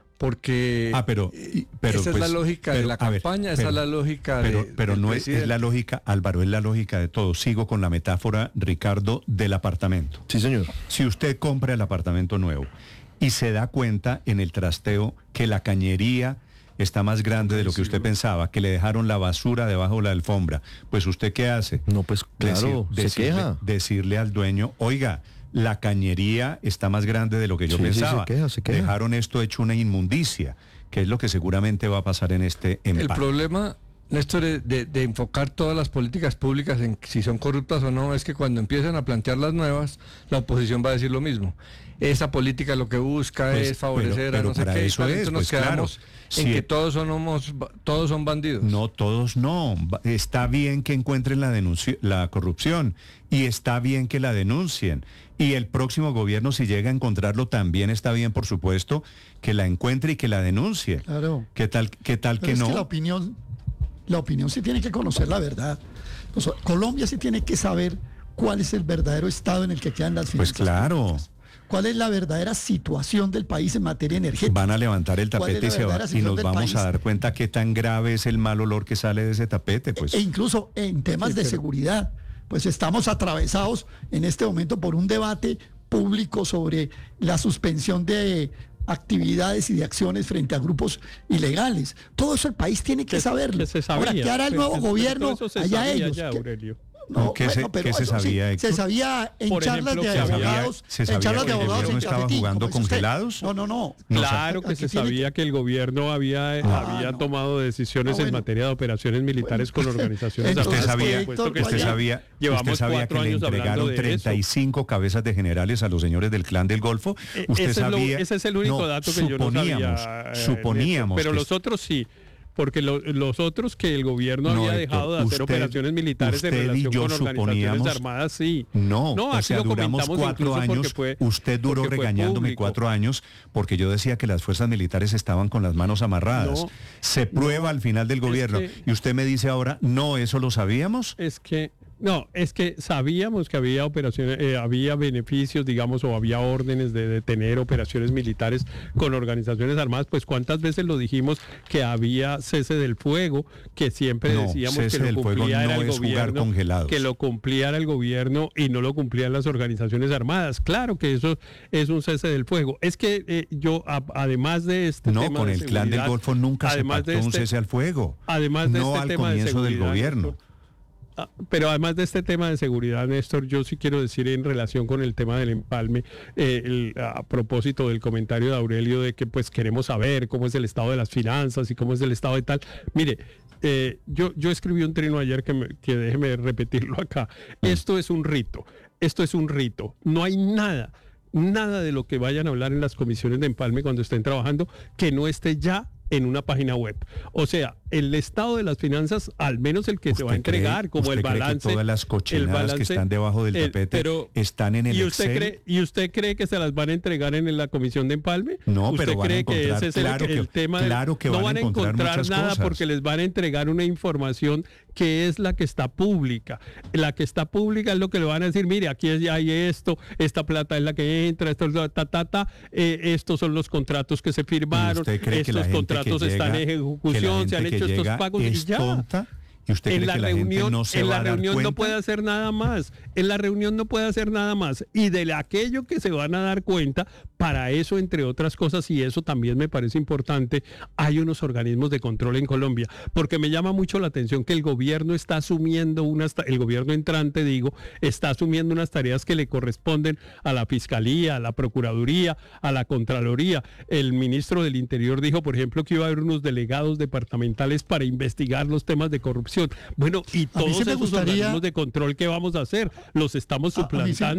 Porque ah, pero, pero, esa pues, es la lógica pero, de la campaña, ver, pero, esa es la lógica pero, de, pero del no es, presidente. es la lógica, Álvaro, es la lógica de todo. Sigo con la metáfora, Ricardo, del apartamento. Sí, señor. Si usted compra el apartamento nuevo y se da cuenta en el trasteo que la cañería está más grande de lo que usted pensaba, que le dejaron la basura debajo de la alfombra, pues ¿usted qué hace? No, pues claro, Decir, se decirle, queja. decirle al dueño, oiga, la cañería está más grande de lo que yo Sí, sí, pensaba. se queja, se queja. Dejaron esto hecho una inmundicia, que es lo que seguramente va a pasar en este empalme. El problema, Néstor, de, de, de enfocar todas las políticas públicas en si son corruptas o no, es que cuando empiezan a plantear las nuevas, la oposición va a decir lo mismo. Esa política lo que busca Pues, es favorecer pero- a no pero sé para qué, y eso para es, entonces nos pues, claro. quedamos en Si- que todos somos, todos son bandidos. No, todos no. Va- Está bien que encuentren la, denunci- la corrupción y está bien que la denuncien. Y el próximo gobierno, si llega a encontrarlo, también está bien, por supuesto, que la encuentre y que la denuncie. Claro. ¿Qué tal, qué tal Pero que es no? que la opinión, la opinión sí tiene que conocer la verdad. O sea, Colombia sí tiene que saber cuál es el verdadero estado en el que quedan las Pues finanzas. claro. ¿Cuál es la verdadera situación del país en materia energética? Van a levantar el ¿Cuál es tapete y, la se va- verdadera y situación nos del vamos país? a dar cuenta qué tan grave es el mal olor que sale de ese tapete. Pues. E incluso en temas Sí, de pero- seguridad, pues estamos atravesados en este momento por un debate público sobre la suspensión de actividades y de acciones frente a grupos ilegales. Todo eso el país tiene que saberlo. que se sabía, Ahora, ¿qué hará el que- nuevo que- gobierno? todo eso se Allá sabía ellos. ya, ¿Qué- Aurelio. No, ¿Qué se- bueno, pero qué se eso sí, sabía, Héctor? se sabía en Por charlas ejemplo, de que había- abogados, se en sabía charlas que de el abogados gobierno en estaba cafetín, jugando como dice usted. congelados. No, no, no. Claro que Aquí se tiene sabía que el gobierno había, Ah, había no. tomado decisiones Ah, bueno. en materia de operaciones militares con organizaciones Entonces, Usted armadas. sabía, Por supuesto que usted sí. sabía, Llevamos usted sabía que cuatro le años hablando entregaron de eso. treinta y cinco cabezas de generales a los señores del clan del Golfo. Eh, Usted ese, es lo- sabía, ese es el único no, dato que yo no suponíamos, sabía. eh, Suponíamos. Néstor, pero que los otros sí. Porque lo- los otros que el gobierno No, había Héctor, dejado de hacer usted- operaciones militares en usted y relación yo con organizaciones suponíamos- armadas, sí. No, No, o aquí sea, lo duramos comentamos cuatro incluso porque años. fue- usted duró porque fue regañándome público. cuatro años porque yo decía que las fuerzas militares estaban con las manos amarradas. No, Se prueba al final del gobierno. que- Y usted me dice ahora, no, eso lo sabíamos. Es que no, es que sabíamos que había operaciones, eh, había beneficios, digamos, o había órdenes de detener operaciones militares con organizaciones armadas. Pues cuántas veces lo dijimos que había cese del fuego, que siempre No, decíamos cese que lo del fuego cumplía era no el es jugar gobierno, congelados. que lo cumplía era el gobierno y no lo cumplían las organizaciones armadas. Claro que eso es un cese del fuego. Es que eh, yo, a- además de este No, tema con de el clan del seguridad, Golfo nunca se además de pactó un este- cese al fuego. Además de no este al tema de comienzo del seguridad, gobierno. Ah, Pero además de este tema de seguridad, Néstor, yo sí quiero decir en relación con el tema del empalme, eh, el- a propósito del comentario de Aurelio de que pues queremos saber cómo es el estado de las finanzas y cómo es el estado de tal. Mire, eh, yo, yo escribí un trino ayer que, me- que déjeme repetirlo acá. Esto es un rito, esto es un rito. No hay nada, nada de lo que vayan a hablar en las comisiones de empalme cuando estén trabajando que no esté ya en una página web. O sea, el estado de las finanzas, al menos el que se va a ¿Usted cree- entregar, como el usted cree que balance. todas las el cochinadas balance, que están debajo del el- tapete pero- están en el ¿y usted Excel? cree ¿Y usted cree que se las van a entregar en la comisión de empalme? No, ¿Usted pero van a cree que encontrar- ese es el- claro el, que- tema? del- claro que no van a van a encontrar encontrar muchas nada cosas. porque les van a entregar una información que es la que está pública. La que está pública es lo que le van a decir, mire, aquí es- hay esto, esta plata es la que entra, esto es la- ta, ta, ta, eh, estos son los contratos que se firmaron, ¿Usted cree que la estos gente contratos que están en llega- que la ejecución, se han gente que hecho estos llega pagos es y ya. tonta? ¿Y usted en cree la que la reunión, gente no se en va la a dar reunión no cuenta? puede hacer nada más. En la reunión no puede hacer nada más. Y de aquello que se van a dar cuenta, para eso, entre otras cosas, y eso también me parece importante, hay unos organismos de control en Colombia. Porque me llama mucho la atención que el gobierno está asumiendo unas, ta- el gobierno entrante, digo, está asumiendo unas tareas que le corresponden a la Fiscalía, a la Procuraduría, a la Contraloría. El ministro del Interior dijo, por ejemplo, que iba a haber unos delegados departamentales para investigar los temas de corrupción. Bueno, y A mí todos sí me esos gustaría- organismos de control que vamos a hacer, ¿los estamos A- a mí sí- suplantando?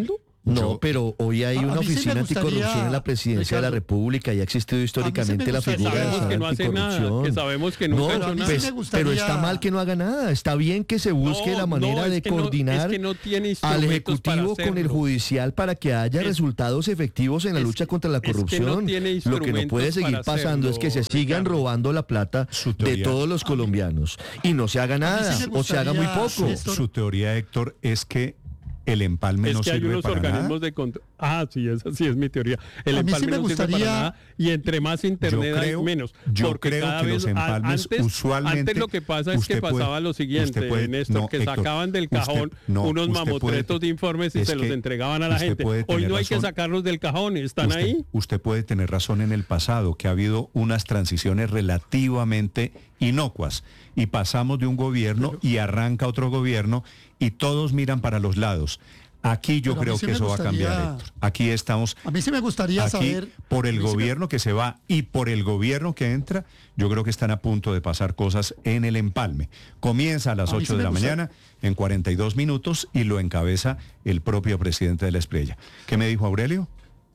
No, Yo- pero hoy hay A- a una mí sí me oficina gustaría, anticorrupción en la presidencia de la Ricardo, República y ha existido históricamente la gustaría- figura de Sabemos la que no hace nada, anticorrupción. que sabemos que nunca ha hecho no, nada. pues, me gustaría- pero está mal que no haga nada. Está bien que se busque No, la manera no, es de que no- coordinar es que no tiene al instrumentos Ejecutivo para con el hacerlo. Judicial para que haya Es- resultados efectivos en la es lucha que- contra la es que no corrupción. tiene Lo que no instrumentos puede seguir para pasando es que se hacerlo, sigan Ricardo. robando la plata Su de teoría- todos los colombianos y no se haga mí nada sí me o se haga muy gustaría, poco. Héctor, Su teoría, Héctor, es que el empalme Es no que hay sirve unos para organismos nada. de control. Ah, sí, esa sí es mi teoría. El A mí sí empalme me no sirve para gustaría- nada y entre más internet Yo creo- hay menos. yo porque creo cada que vez- los a- empalmes antes, usualmente antes lo que pasa es que usted puede- pasaba lo siguiente, usted puede- Néstor, no, que Héctor, sacaban del usted- cajón no, unos usted mamotretos puede- de informes y es se los que entregaban a la usted gente. puede Hoy tener no hay que razón. sacarlos del cajón, están usted, ahí. Usted puede tener razón en el pasado, que ha habido unas transiciones relativamente inocuas y pasamos de un gobierno y arranca otro gobierno y todos miran para los lados. Aquí yo Pero a mí creo sí que me eso va a cambiar, gustaría- Héctor. Aquí estamos. A mí sí me gustaría Aquí, saber... por a el mí sí me- gobierno que se va y por el gobierno que entra, yo creo que están a punto de pasar cosas en el empalme. Comienza a las A mí sí ocho de me la gusta- mañana, en cuarenta y dos minutos, y lo encabeza el propio presidente de la Espriella. ¿Qué me dijo Aurelio?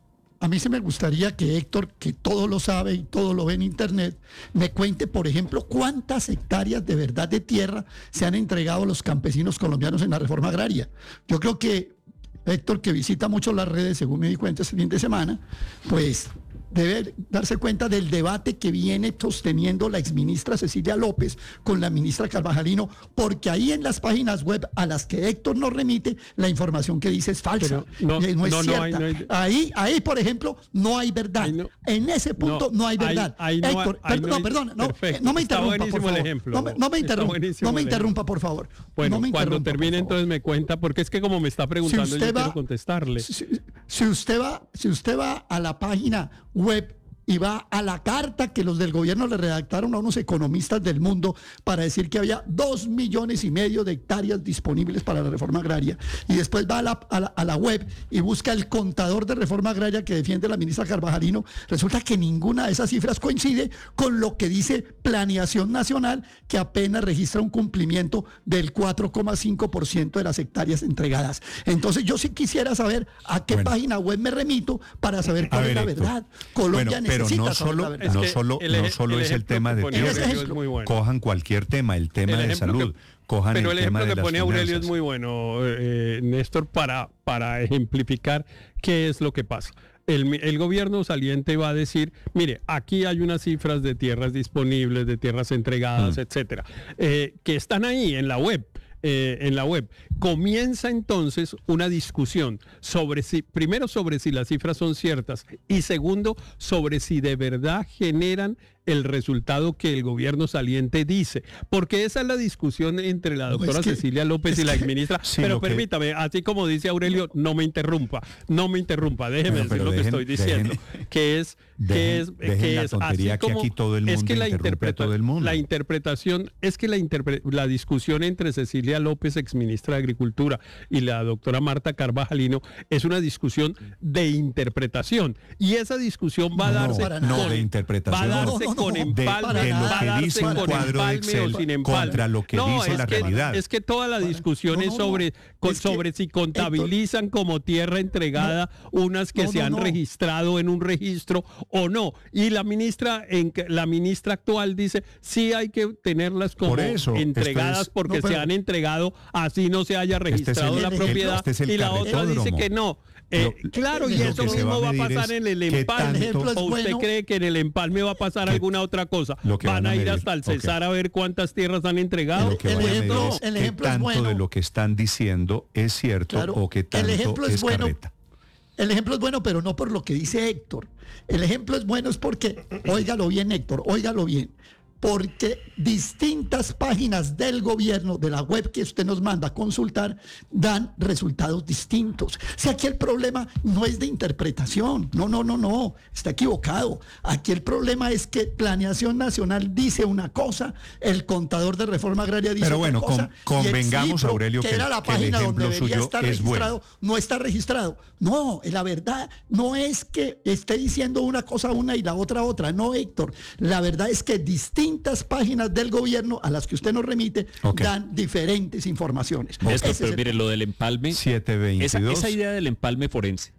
A mí sí me gustaría que Héctor, que todo lo sabe y todo lo ve en internet, me cuente, por ejemplo, cuántas hectáreas de verdad de tierra se han entregado a los campesinos colombianos en la reforma agraria. Yo creo que Héctor, que visita mucho las redes, según me di cuenta este fin de semana, pues debe darse cuenta del debate que viene sosteniendo la exministra Cecilia López con la ministra Carvajalino, porque ahí en las páginas web a las que Héctor nos remite, la información que dice es falsa, Pero no- eh, no es no, no cierta. hay- no hay- Ahí, ahí, por ejemplo, no hay verdad. Ahí no- en ese punto no, no, hay ahí- verdad. ahí no hay- Héctor, ahí per- no no, hay- perdón, no, perfecto. eh, no me Está interrumpa, por buenísimo el favor. ejemplo. No me, no me Está interrumpa, buenísimo no me el ejemplo. interrumpa, por favor. Bueno, no me cuando interrumpa, termine por favor. entonces me cuenta, porque es que como me está preguntando, yo usted va- quiero contestarle. Si, si usted va, si usted va a la página web y va a la carta que los del gobierno le redactaron a unos economistas del mundo para decir que había dos millones y medio de hectáreas disponibles para la reforma agraria, y después va a la, a la, a la web y busca el contador de reforma agraria que defiende la ministra Carvajalino, resulta que ninguna de esas cifras coincide con lo que dice Planeación Nacional, que apenas registra un cumplimiento del cuatro coma cinco por ciento de las hectáreas entregadas. Entonces yo sí quisiera saber a qué Bueno. página web me remito para saber A cuál es ver, la Héctor. verdad. Colombia Bueno, pero necesita no saber solo, la verdad. no Es que solo, el no eje- solo el es el ejemplo tema que de pone tierra. Aurelio es muy bueno. Cojan cualquier tema, el tema El de ejemplo salud, que- cojan Pero el, el tema ejemplo de que las pone Aurelio es finanzas. muy bueno, eh, Néstor, para, para ejemplificar qué es lo que pasa. El, mi- el gobierno saliente va a decir, mire, aquí hay unas cifras de tierras disponibles, de tierras entregadas, Mm. etcétera, eh, que están ahí en la web. eh, en la web. Comienza entonces una discusión sobre si, primero sobre si las cifras son ciertas y segundo sobre si de verdad generan el resultado que el gobierno saliente dice. Porque esa es la discusión entre la No, doctora es que- Cecilia López y es la que- exministra. Sí, pero lo que- permítame, así como dice Aurelio, no me interrumpa, no me interrumpa, déjeme Bueno, decir pero lo que dejen- estoy diciendo, dejen- que es que dejen- es dejen que la es tontería así que como aquí todo el es mundo que la interrumpe a interpreta- todo el mundo. la interpretación es que la interpre- la discusión entre Cecilia López, exministra de Agricultura, y la doctora Marta Carvajalino es una discusión de interpretación, y esa discusión va a No, darse para no, nada. con, de interpretación. va a darse No, no, no, con de- empalme, de lo va a que darse dice un con cuadro de empalme Excel o sin empalme. contra lo que no, dice es la que, realidad. es que toda la discusión no, es no, sobre, no. con- Es que, sobre si contabilizan como tierra entregada unas que no, se no, han no. registrado en un registro o no. Y la ministra, en, que- la ministra actual dice, sí hay que tenerlas como Por eso, entregadas esto es- porque no, pero- se han entregado, así no se haya Este es registrado el- la el- propiedad. este es el y la otra dice carretódromo. que no. Eh, Lo- claro, y lo eso que se mismo va va a a medir pasar es en el qué empalme. tanto- El ejemplo es ¿O usted bueno. cree que en el empalme va a pasar Que- alguna otra cosa? lo que Van van a a ir medir, hasta el ok. Cesar a ver cuántas tierras han entregado. Lo que El van a medir ejemplo- es el qué ejemplo es tanto bueno. de lo que están diciendo es cierto Claro, o qué el tanto ejemplo es es bueno. carreta. El ejemplo es bueno, pero no por lo que dice Héctor. El ejemplo es bueno es porque, óigalo bien, Héctor, óigalo bien, porque distintas páginas del gobierno, de la web que usted nos manda a consultar, dan resultados distintos. O sea, aquí el problema no es de interpretación, no, no, no, no, está equivocado. Aquí el problema es que Planeación Nacional dice una cosa, el contador de Reforma Agraria dice Pero otra bueno, cosa. con- y el convengamos, Cipro, Aurelio, que que- era la que el página donde ejemplo debería suyo estar es bueno. registrado, no está registrado. No, la verdad no es que esté diciendo una cosa una y la otra otra. No, Héctor. La verdad es que distintas distintas páginas del gobierno a las que usted nos remite, okay, dan diferentes informaciones. Néstor, pero mire, lo del empalme, siete veintidós. Esa, esa idea del empalme forense,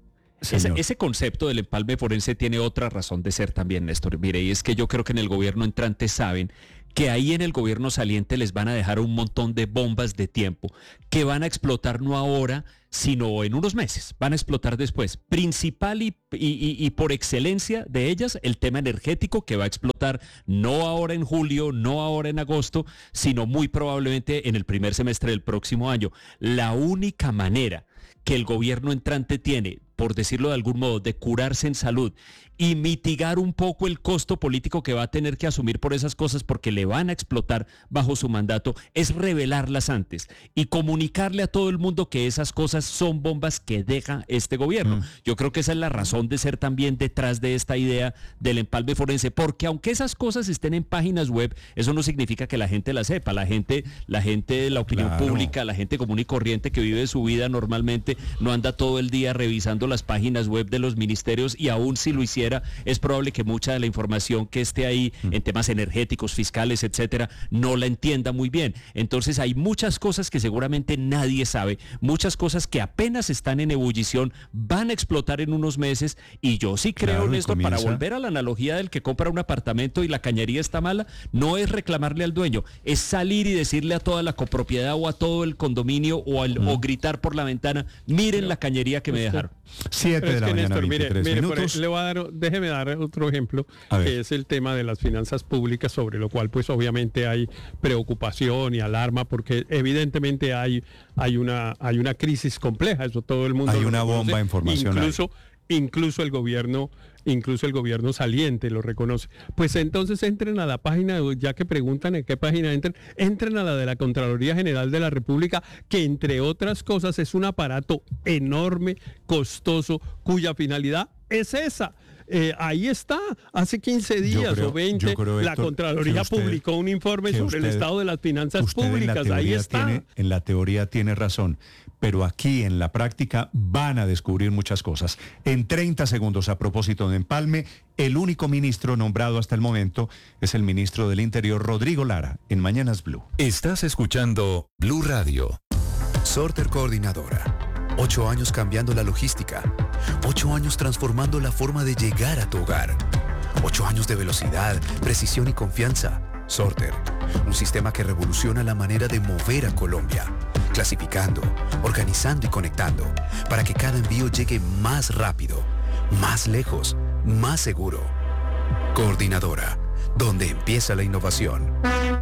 ese, ese concepto del empalme forense tiene otra razón de ser también, Néstor. Mire, y es que yo creo que en el gobierno entrante saben que ahí en el gobierno saliente les van a dejar un montón de bombas de tiempo que van a explotar no ahora, sino en unos meses, van a explotar después. Principal y, y, y, y por excelencia de ellas, el tema energético, que va a explotar no ahora en julio, no ahora en agosto, sino muy probablemente en el primer semestre del próximo año. La única manera que el gobierno entrante tiene, por decirlo de algún modo, de curarse en salud y mitigar un poco el costo político que va a tener que asumir por esas cosas porque le van a explotar bajo su mandato, es revelarlas antes y comunicarle a todo el mundo que esas cosas son bombas que deja este gobierno. Mm. Yo creo que esa es la razón de ser también detrás de esta idea del empalme forense, porque aunque esas cosas estén en páginas web, eso no significa que la gente las sepa. La gente, la gente de la opinión claro. pública, la gente común y corriente que vive su vida normalmente, no anda todo el día revisando las páginas web de los ministerios, y aún si lo hiciera, es probable que mucha de la información que esté ahí mm. en temas energéticos, fiscales, etcétera, no la entienda muy bien. Entonces hay muchas cosas que seguramente nadie sabe, muchas cosas que apenas están en ebullición, van a explotar en unos meses, y yo sí creo, claro, Néstor, comienza... para volver a la analogía del que compra un apartamento y la cañería está mala, no es reclamarle al dueño, es salir y decirle a toda la copropiedad o a todo el condominio o, al, mm. o gritar por la ventana, miren la cañería que me dejaron. siete de la mañana, Néstor, mire, mire, minutos. Le voy a dar, déjeme dar otro ejemplo, que es el tema de las finanzas públicas, sobre lo cual pues obviamente hay preocupación y alarma, porque evidentemente hay, hay, una, hay una crisis compleja, eso todo el mundo hay lo una reconoce, bomba informacional. Incluso, incluso el gobierno... incluso el gobierno saliente lo reconoce. Pues entonces entren a la página, ya que preguntan en qué página entren, entren a la de la Contraloría General de la República, que entre otras cosas es un aparato enorme, costoso, cuya finalidad es esa. Eh, ahí está, hace quince días creo, o veinte, creo, la Héctor, Contraloría usted, publicó un informe sobre usted, el estado de las finanzas públicas, ahí está. Tiene, en la teoría tiene razón, pero aquí en la práctica van a descubrir muchas cosas. En treinta segundos, a propósito de empalme, el único ministro nombrado hasta el momento es el ministro del Interior, Rodrigo Lara, en Mañanas Blue. Estás escuchando Blue Radio. Sorter Coordinadora. Ocho años cambiando la logística. Ocho años transformando la forma de llegar a tu hogar. Ocho años de velocidad, precisión y confianza. Sorter, un sistema que revoluciona la manera de mover a Colombia. Clasificando, organizando y conectando, para que cada envío llegue más rápido, más lejos, más seguro. Coordinadora, donde empieza la innovación.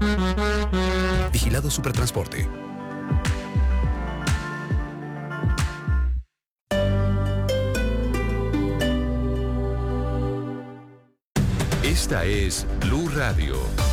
Vigilado Supertransporte. Esta es Blue Radio.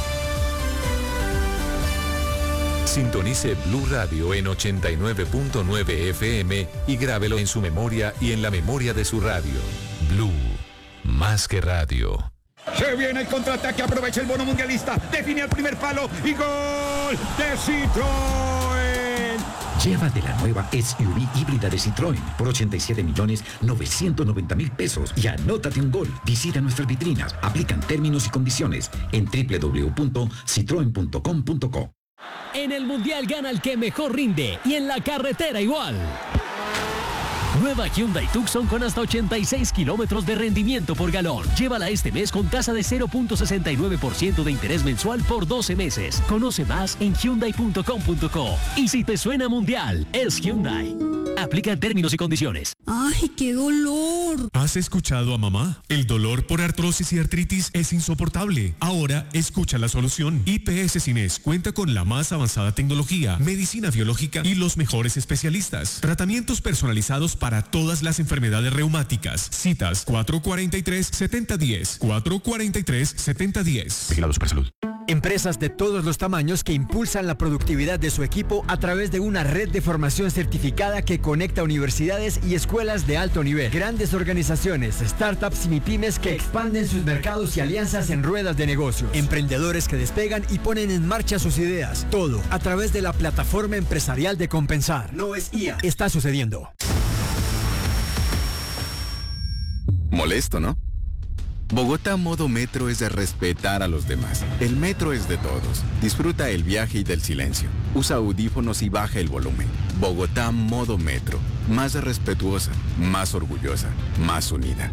Sintonice Blue Radio en ochenta y nueve punto nueve F M y grábelo en su memoria y en la memoria de su radio. Blue, más que radio. Se viene el contraataque, aprovecha el bono mundialista, define el primer palo y gol de Citroën. Llévate la nueva S U V híbrida de Citroën por ochenta y siete millones novecientos noventa mil pesos y anótate un gol. Visita nuestras vitrinas, aplican términos y condiciones en doble u doble u doble u punto citroen punto com punto co. En el Mundial gana el que mejor rinde y en la carretera igual. Nueva Hyundai Tucson con hasta ochenta y seis kilómetros de rendimiento por galón. Llévala este mes con tasa de cero punto sesenta y nueve por ciento de interés mensual por doce meses. Conoce más en hyundai punto com punto co. Y si te suena Mundial, es Hyundai. Aplican términos y condiciones. ¡Ay, qué dolor! ¿Has escuchado a mamá? El dolor por artrosis y artritis es insoportable. Ahora escucha la solución. I P S Cines cuenta con la más avanzada tecnología, medicina biológica y los mejores especialistas. Tratamientos personalizados para para todas las enfermedades reumáticas. Citas cuatro cuatro tres, siete cero uno cero. cuatro cuatro tres, siete cero uno cero. Vigilado Supersalud. Empresas de todos los tamaños que impulsan la productividad de su equipo a través de una red de formación certificada que conecta universidades y escuelas de alto nivel. Grandes organizaciones, startups y MIPYMES que expanden sus mercados y alianzas en ruedas de negocios. Emprendedores que despegan y ponen en marcha sus ideas. Todo a través de la plataforma empresarial de Compensar. No es I A. Está sucediendo. Molesto, ¿no? Bogotá Modo Metro es de respetar a los demás. El metro es de todos. Disfruta el viaje y del silencio. Usa audífonos y baja el volumen. Bogotá Modo Metro. Más respetuosa, más orgullosa, más unida.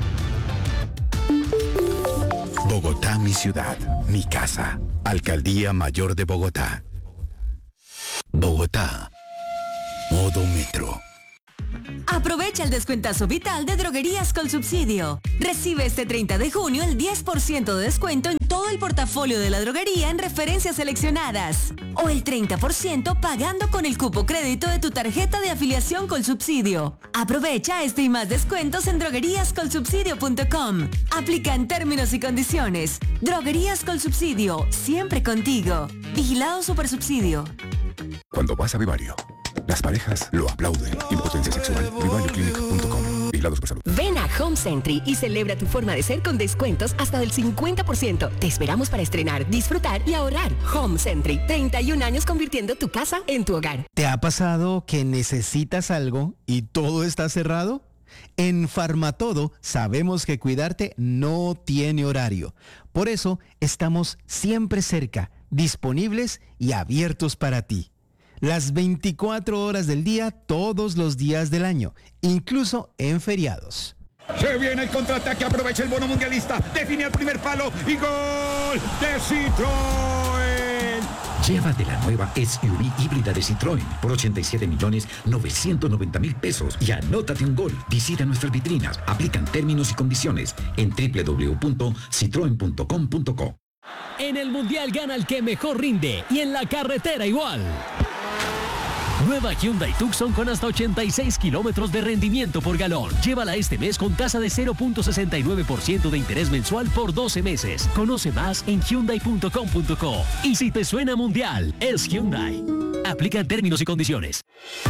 Bogotá, mi ciudad, mi casa. Alcaldía Mayor de Bogotá. Bogotá. Modo Metro. Aprovecha el descuentazo vital de Droguerías Colsubsidio. Recibe este treinta de junio el diez por ciento de descuento en todo el portafolio de la droguería en referencias seleccionadas. O el treinta por ciento pagando con el cupo crédito de tu tarjeta de afiliación Colsubsidio. Aprovecha este y más descuentos en droguerías colsubsidio punto com. Aplican términos y condiciones. Droguerías Colsubsidio, siempre contigo. Vigilado Supersubsidio. Cuando vas a Vivario, las parejas lo aplauden. Impotencia sexual. Vivario Clinic punto com. Vigilados por salud. Ven a Home Century y celebra tu forma de ser con descuentos hasta del cincuenta por ciento. Te esperamos para estrenar, disfrutar y ahorrar. Home Century, treinta y un años convirtiendo tu casa en tu hogar. ¿Te ha pasado que necesitas algo y todo está cerrado? En Farmatodo sabemos que cuidarte no tiene horario. Por eso estamos siempre cerca, disponibles y abiertos para ti. Las veinticuatro horas del día, todos los días del año, incluso en feriados. Se viene el contraataque, aprovecha el bono mundialista, define el primer palo y gol de Citroën. Llévate la nueva S U V híbrida de Citroën por ochenta y siete millones novecientos noventa mil pesos y anótate un gol. Visita nuestras vitrinas, aplican términos y condiciones en doble u doble u doble u punto citroen punto com punto co. En el Mundial gana el que mejor rinde y en la carretera igual. Nueva Hyundai Tucson con hasta ochenta y seis kilómetros de rendimiento por galón. Llévala este mes con tasa de cero punto sesenta y nueve por ciento de interés mensual por doce meses. Conoce más en hyundai punto com punto co. Y si te suena Mundial, es Hyundai. Aplican términos y condiciones.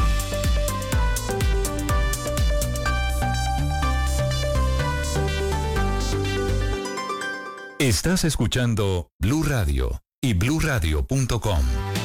Estás escuchando Blue Radio y blue radio punto com.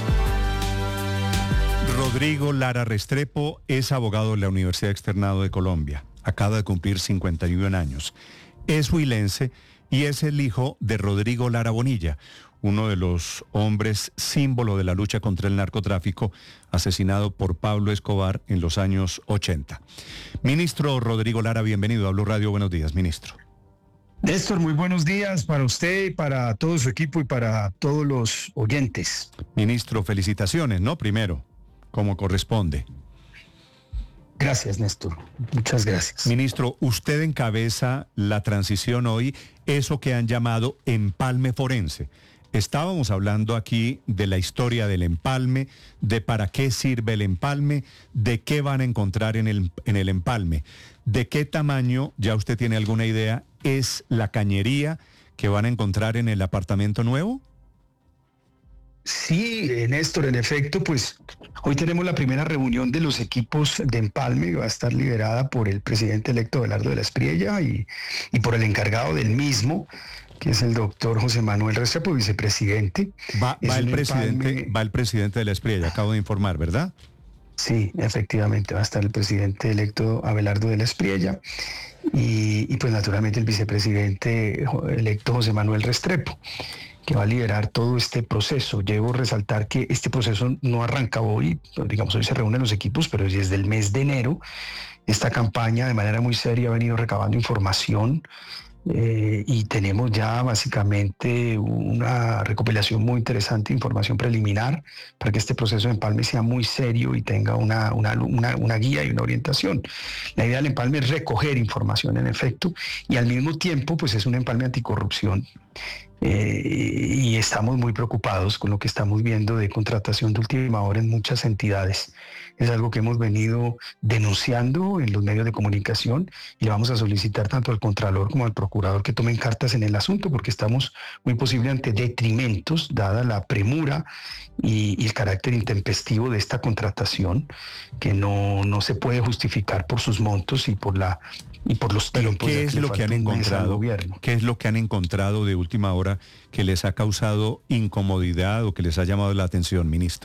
Rodrigo Lara Restrepo es abogado de la Universidad Externado de Colombia. Acaba de cumplir cincuenta y un años. Es huilense y es el hijo de Rodrigo Lara Bonilla, uno de los hombres símbolo de la lucha contra el narcotráfico, asesinado por Pablo Escobar en los años ochenta. Ministro Rodrigo Lara, bienvenido a Blue Radio. Buenos días, ministro. Néstor, muy buenos días para usted, para todo su equipo y para todos los oyentes. Ministro, felicitaciones, ¿no? Primero, como corresponde. Gracias, Néstor. Muchas gracias. Ministro, usted encabeza la transición hoy, eso que han llamado empalme forense. Estábamos hablando aquí de la historia del empalme, de para qué sirve el empalme, de qué van a encontrar en el, en el empalme, de qué tamaño, ya usted tiene alguna idea, es la cañería que van a encontrar en el apartamento nuevo. Sí, Néstor, en efecto, pues hoy tenemos la primera reunión de los equipos de empalme, que va a estar liderada por el presidente electo Abelardo de la Espriella y, y por el encargado del mismo, que es el doctor José Manuel Restrepo, vicepresidente. Va, va, el presidente empalme... va el presidente de la Espriella, acabo de informar, ¿verdad? Sí, efectivamente, va a estar el presidente electo Abelardo de la Espriella y, y pues naturalmente el vicepresidente electo José Manuel Restrepo, que va a liderar todo este proceso. Debo resaltar que este proceso no arranca hoy, digamos, hoy se reúnen los equipos, pero desde el mes de enero esta campaña de manera muy seria ha venido recabando información eh, y tenemos ya básicamente una recopilación muy interesante de información preliminar para que este proceso de empalme sea muy serio y tenga una, una, una, una guía y una orientación. La idea del empalme es recoger información en efecto y al mismo tiempo pues es un empalme anticorrupción. Eh, y estamos muy preocupados con lo que estamos viendo de contratación de última hora en muchas entidades. Es algo que hemos venido denunciando en los medios de comunicación y le vamos a solicitar tanto al Contralor como al Procurador que tomen cartas en el asunto porque estamos muy posible ante detrimentos dada la premura y, y el carácter intempestivo de esta contratación que no, no se puede justificar por sus montos y por la y por los tiempos. ¿Qué es lo que han encontrado? ¿Qué es lo que han encontrado de última hora que les ha causado incomodidad o que les ha llamado la atención, ministro?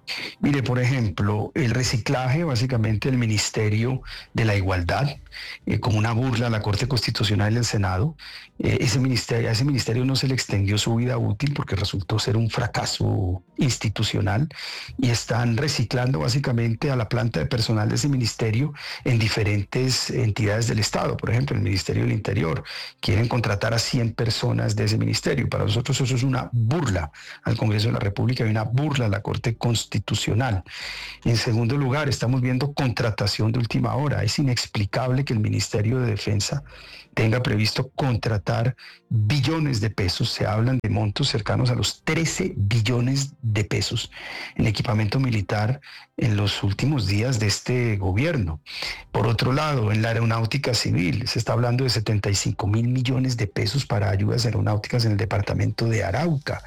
Mire, por ejemplo, el reciclaje básicamente del Ministerio de la Igualdad, eh, como una burla a la Corte Constitucional y al Senado. Eh, ese ministerio, a ese ministerio no se le extendió su vida útil porque resultó ser un fracaso institucional y están reciclando básicamente a la planta de personal de ese ministerio en diferentes entidades del Estado. Por ejemplo, el Ministerio del Interior. Quieren contratar a cien personas de ese ministerio. Para nosotros eso es una burla al Congreso de la República y una burla a la Corte Constitucional. En segundo lugar, estamos viendo contratación de última hora. Es inexplicable que el Ministerio de Defensa tenga previsto contratar billones de pesos, se hablan de montos cercanos a los trece billones de pesos en equipamiento militar en los últimos días de este gobierno. Por otro lado, en la aeronáutica civil se está hablando de setenta y cinco mil millones de pesos para ayudas aeronáuticas en el departamento de Arauca.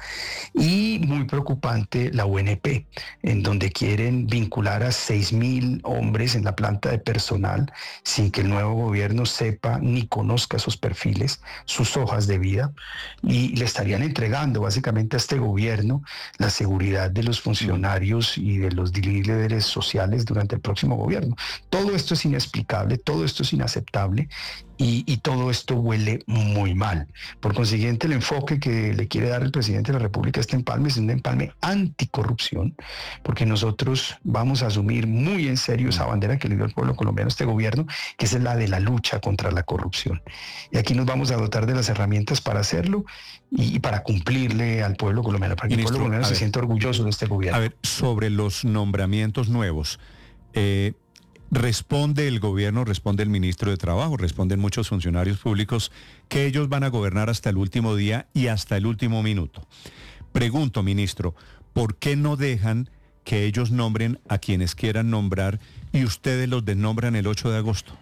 Y muy preocupante la U N P, en donde quieren vincular a seis mil hombres en la planta de personal sin que el nuevo gobierno sepa ni conozca sus perfiles, sus hojas de vida, y le estarían entregando básicamente a este gobierno la seguridad de los funcionarios y de los líderes sociales durante el próximo gobierno. Todo esto es inexplicable, todo esto es inaceptable y, y todo esto huele muy mal. Por consiguiente, el enfoque que le quiere dar el presidente de la República a este empalme es un empalme anticorrupción, porque nosotros vamos a asumir muy en serio esa bandera que le dio el pueblo colombiano a este gobierno, que es la de la lucha contra la corrupción. Y aquí nos vamos a dotar de las herramientas para hacerlo y, y para cumplirle al pueblo colombiano, para que Ministro, el pueblo colombiano se ver, sienta orgulloso de este gobierno. A ver, sobre los nombramientos nuevos, eh, responde el gobierno, responde el ministro de Trabajo, responden muchos funcionarios públicos que ellos van a gobernar hasta el último día y hasta el último minuto. Pregunto, ministro, ¿por qué no dejan que ellos nombren a quienes quieran nombrar y ustedes los desnombran el ocho de agosto?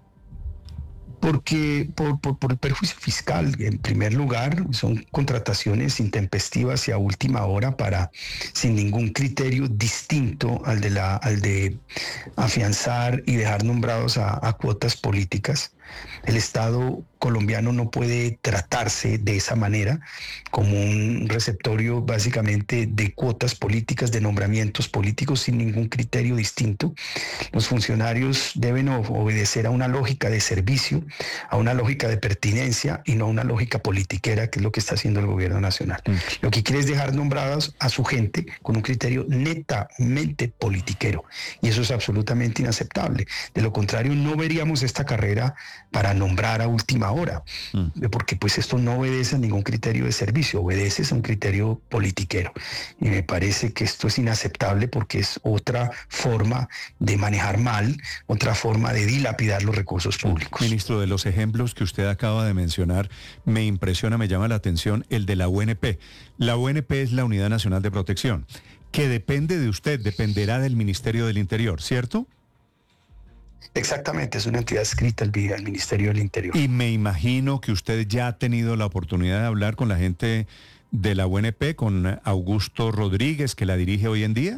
Porque por, por, por el perjuicio fiscal, en primer lugar, son contrataciones intempestivas y a última hora para, sin ningún criterio distinto al de, la, al de afianzar y dejar nombrados a, a cuotas políticas. El Estado colombiano no puede tratarse de esa manera, como un receptorio básicamente de cuotas políticas, de nombramientos políticos sin ningún criterio distinto. Los funcionarios deben obedecer a una lógica de servicio, a una lógica de pertinencia y no a una lógica politiquera, que es lo que está haciendo el gobierno nacional. Mm. Lo que quiere es dejar nombrados a su gente con un criterio netamente politiquero, y eso es absolutamente inaceptable. De lo contrario, no veríamos esta carrera para nombrar a última hora, mm. porque pues esto no obedece a ningún criterio de servicio, obedece a un criterio politiquero. Y me parece que esto es inaceptable porque es otra forma de manejar mal, otra forma de dilapidar los recursos públicos. Ministro, de los ejemplos que usted acaba de mencionar, me impresiona, me llama la atención el de la U N P. La U N P es la Unidad Nacional de Protección, que depende de usted, dependerá del Ministerio del Interior, ¿cierto? Exactamente, es una entidad escrita al Ministerio del Interior. Y me imagino que usted ya ha tenido la oportunidad de hablar con la gente de la U N P, con Augusto Rodríguez, que la dirige hoy en día.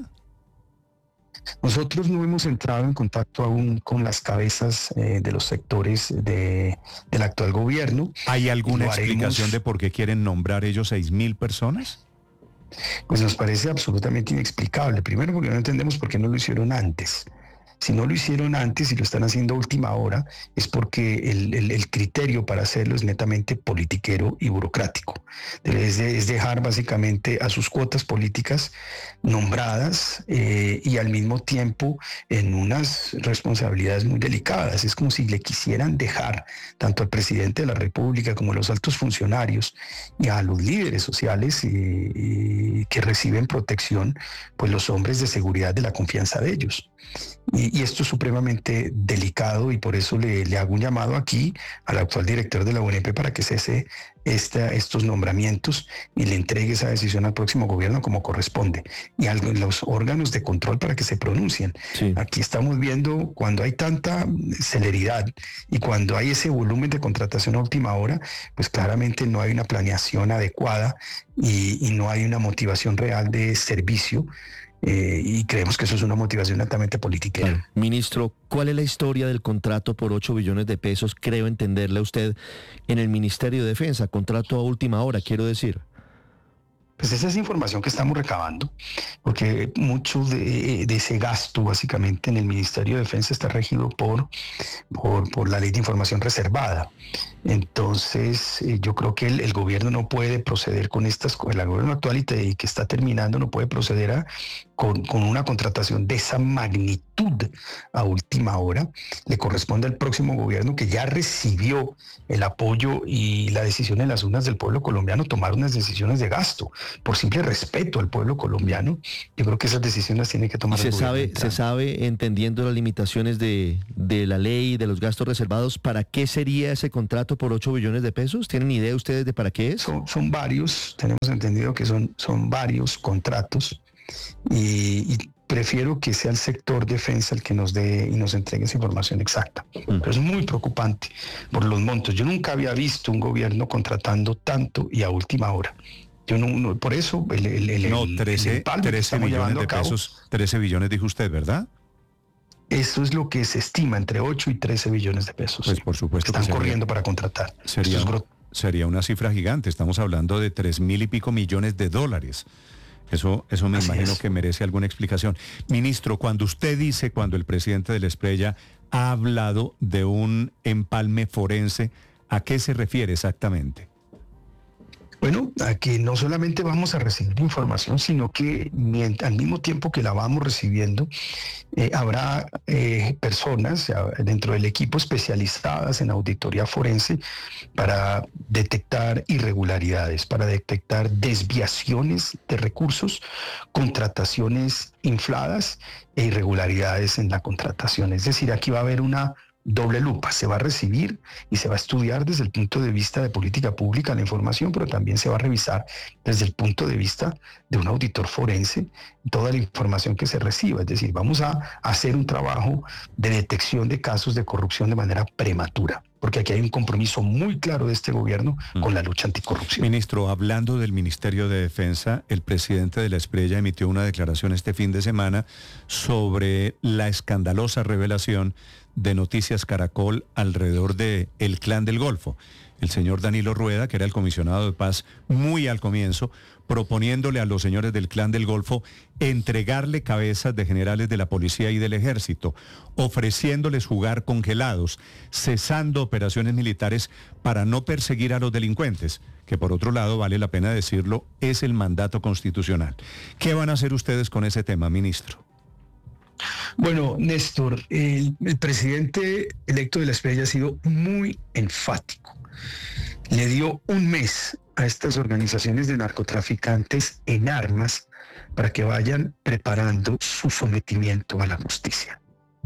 Nosotros no hemos entrado en contacto aún con las cabezas eh, de los sectores de, del actual gobierno. ¿Hay alguna explicación de por qué quieren nombrar ellos seis mil personas? Pues nos parece absolutamente inexplicable. Primero porque no entendemos por qué no lo hicieron antes. Si no lo hicieron antes y lo están haciendo a última hora, es porque el, el, el criterio para hacerlo es netamente politiquero y burocrático. Es, de, es dejar básicamente a sus cuotas políticas nombradas eh, y al mismo tiempo en unas responsabilidades muy delicadas. Es como si le quisieran dejar tanto al presidente de la República como a los altos funcionarios y a los líderes sociales eh, eh, que reciben protección, pues los hombres de seguridad de la confianza de ellos. Y, y esto es supremamente delicado y por eso le, le hago un llamado aquí al actual director de la U N P para que cese esta, estos nombramientos y le entregue esa decisión al próximo gobierno como corresponde y a los órganos de control para que se pronuncien. Sí. Aquí estamos viendo cuando hay tanta celeridad y cuando hay ese volumen de contratación a última hora, pues claramente no hay una planeación adecuada y, y no hay una motivación real de servicio. Eh, y creemos que eso es una motivación altamente política. Claro. Ministro, ¿cuál es la historia del contrato por ocho billones de pesos? Creo entenderle a usted en el Ministerio de Defensa, contrato a última hora, quiero decir. Pues esa es información que estamos recabando, porque mucho de, de ese gasto básicamente en el Ministerio de Defensa está regido por, por, por la Ley de Información Reservada. Entonces, eh, yo creo que el, el gobierno no puede proceder con estas, el gobierno actual y, te, y que está terminando no puede proceder a, con, con una contratación de esa magnitud a última hora. Le corresponde al próximo gobierno, que ya recibió el apoyo y la decisión en las urnas del pueblo colombiano, tomar unas decisiones de gasto por simple respeto al pueblo colombiano. Yo creo que esas decisiones las tiene que tomar se el gobierno sabe entrante. Se sabe, entendiendo las limitaciones de, de la ley, de los gastos reservados, ¿para qué sería ese contrato por ocho billones de pesos? ¿Tienen idea ustedes de para qué es? Son, son varios, tenemos entendido que son, son varios contratos y, y prefiero que sea el sector defensa el que nos dé y nos entregue esa información exacta. Mm. Pero es muy preocupante por los montos. Yo nunca había visto un gobierno contratando tanto y a última hora. Yo no, no por eso el, el, el, no, el, trece, el empalme que trece estamos billones llevando de a cabo, pesos, trece billones dijo usted, ¿verdad? Eso es lo que se estima, entre ocho y trece billones de pesos. Pues por supuesto están que sería, corriendo para contratar. Sería, sería una cifra gigante. Estamos hablando de tres mil y pico millones de dólares. Eso, eso me Así imagino es. que merece alguna explicación. Ministro, cuando usted dice, cuando el presidente de la Espriella ha hablado de un empalme forense, ¿a qué se refiere exactamente? Bueno, a que no solamente vamos a recibir información, sino que mientras, al mismo tiempo que la vamos recibiendo, eh, habrá eh, personas dentro del equipo especializadas en auditoría forense para detectar irregularidades, para detectar desviaciones de recursos, contrataciones infladas e irregularidades en la contratación. Es decir, aquí va a haber una doble lupa, se va a recibir y se va a estudiar desde el punto de vista de política pública la información, pero también se va a revisar desde el punto de vista de un auditor forense toda la información que se reciba. Es decir, vamos a hacer un trabajo de detección de casos de corrupción de manera prematura, porque aquí hay un compromiso muy claro de este gobierno mm. con la lucha anticorrupción. Ministro, hablando del Ministerio de Defensa, el presidente de la Espriella emitió una declaración este fin de semana sobre la escandalosa revelación de Noticias Caracol alrededor de el Clan del Golfo. El señor Danilo Rueda, que era el comisionado de paz muy al comienzo, proponiéndole a los señores del Clan del Golfo entregarle cabezas de generales de la policía y del ejército, ofreciéndoles jugar congelados, cesando operaciones militares para no perseguir a los delincuentes, que por otro lado, vale la pena decirlo, es el mandato constitucional. ¿Qué van a hacer ustedes con ese tema, ministro? Bueno, Néstor, el, el presidente electo de la Espriella ha sido muy enfático. Le dio un mes a estas organizaciones de narcotraficantes en armas para que vayan preparando su sometimiento a la justicia.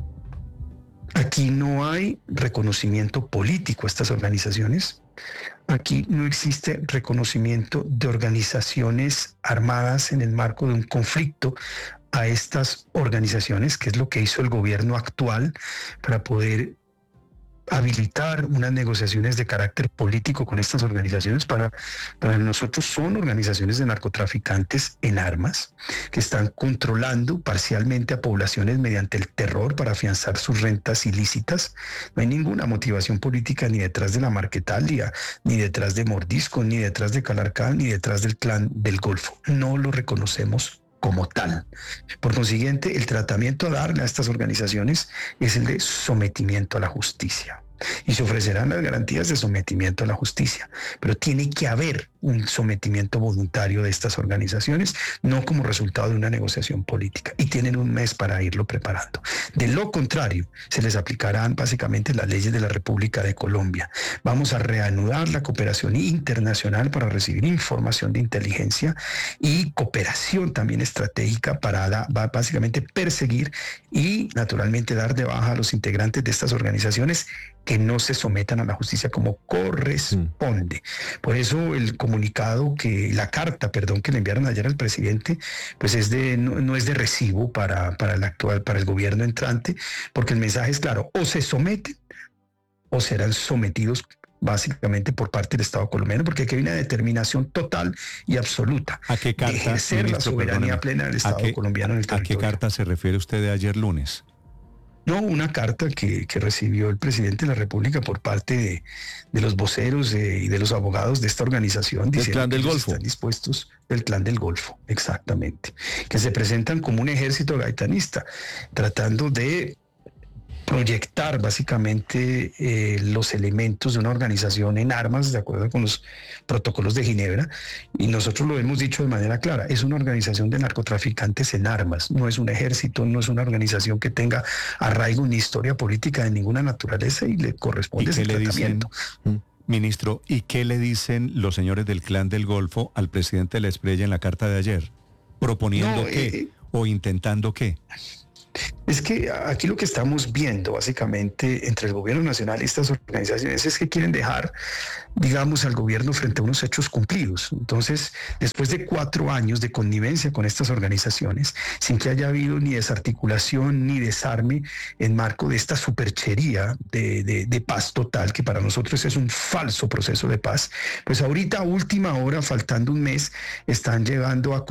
Aquí no hay reconocimiento político a estas organizaciones. Aquí no existe reconocimiento de organizaciones armadas en el marco de un conflicto a estas organizaciones, que es lo que hizo el gobierno actual para poder habilitar unas negociaciones de carácter político con estas organizaciones. Para, para nosotros son organizaciones de narcotraficantes en armas que están controlando parcialmente a poblaciones mediante el terror para afianzar sus rentas ilícitas. No hay ninguna motivación política ni detrás de la Marquetalia, ni detrás de Mordisco, ni detrás de Calarcán, ni detrás del Clan del Golfo. No lo reconocemos como tal. Por consiguiente, el tratamiento a darle a estas organizaciones es el de sometimiento a la justicia. Y se ofrecerán las garantías de sometimiento a la justicia. Pero tiene que haber un sometimiento voluntario de estas organizaciones, no como resultado de una negociación política. Y tienen un mes para irlo preparando. De lo contrario, se les aplicarán básicamente las leyes de la República de Colombia. Vamos a reanudar la cooperación internacional para recibir información de inteligencia y cooperación también estratégica para da, básicamente perseguir y naturalmente dar de baja a los integrantes de estas organizaciones que no se sometan a la justicia como corresponde. Por eso el comunicado que, la carta, perdón, que le enviaron ayer al presidente, pues es de, no, no es de recibo para, para el actual, para el gobierno entrante, porque el mensaje es claro: o se someten o serán sometidos básicamente por parte del Estado colombiano, porque aquí hay una determinación total y absoluta ¿A qué carta, de ejercer ministro, la soberanía perdóname, plena del Estado qué, colombiano en el territorio. ¿A qué carta se refiere usted de ayer lunes? No, una carta que, que recibió el presidente de la República por parte de, de los voceros eh, y de los abogados de esta organización. El Clan del Golfo. Están dispuestos, el Clan del Golfo, exactamente. Que se presentan como un ejército gaitanista, tratando de proyectar básicamente eh, los elementos de una organización en armas, de acuerdo con los protocolos de Ginebra, y nosotros lo hemos dicho de manera clara, es una organización de narcotraficantes en armas, no es un ejército, no es una organización que tenga arraigo ni historia política de ninguna naturaleza y le corresponde ese tratamiento. Dicen, ministro, ¿y qué le dicen los señores del Clan del Golfo al presidente de la Espriella en la carta de ayer? ¿Proponiendo no, qué eh, o intentando qué? Es que aquí lo que estamos viendo básicamente entre el gobierno nacional y estas organizaciones es que quieren dejar, digamos, al gobierno frente a unos hechos cumplidos. Entonces, después de cuatro años de connivencia con estas organizaciones, sin que haya habido ni desarticulación ni desarme en marco de esta superchería de, de, de paz total, que para nosotros es un falso proceso de paz, pues ahorita a última hora, faltando un mes, están llegando a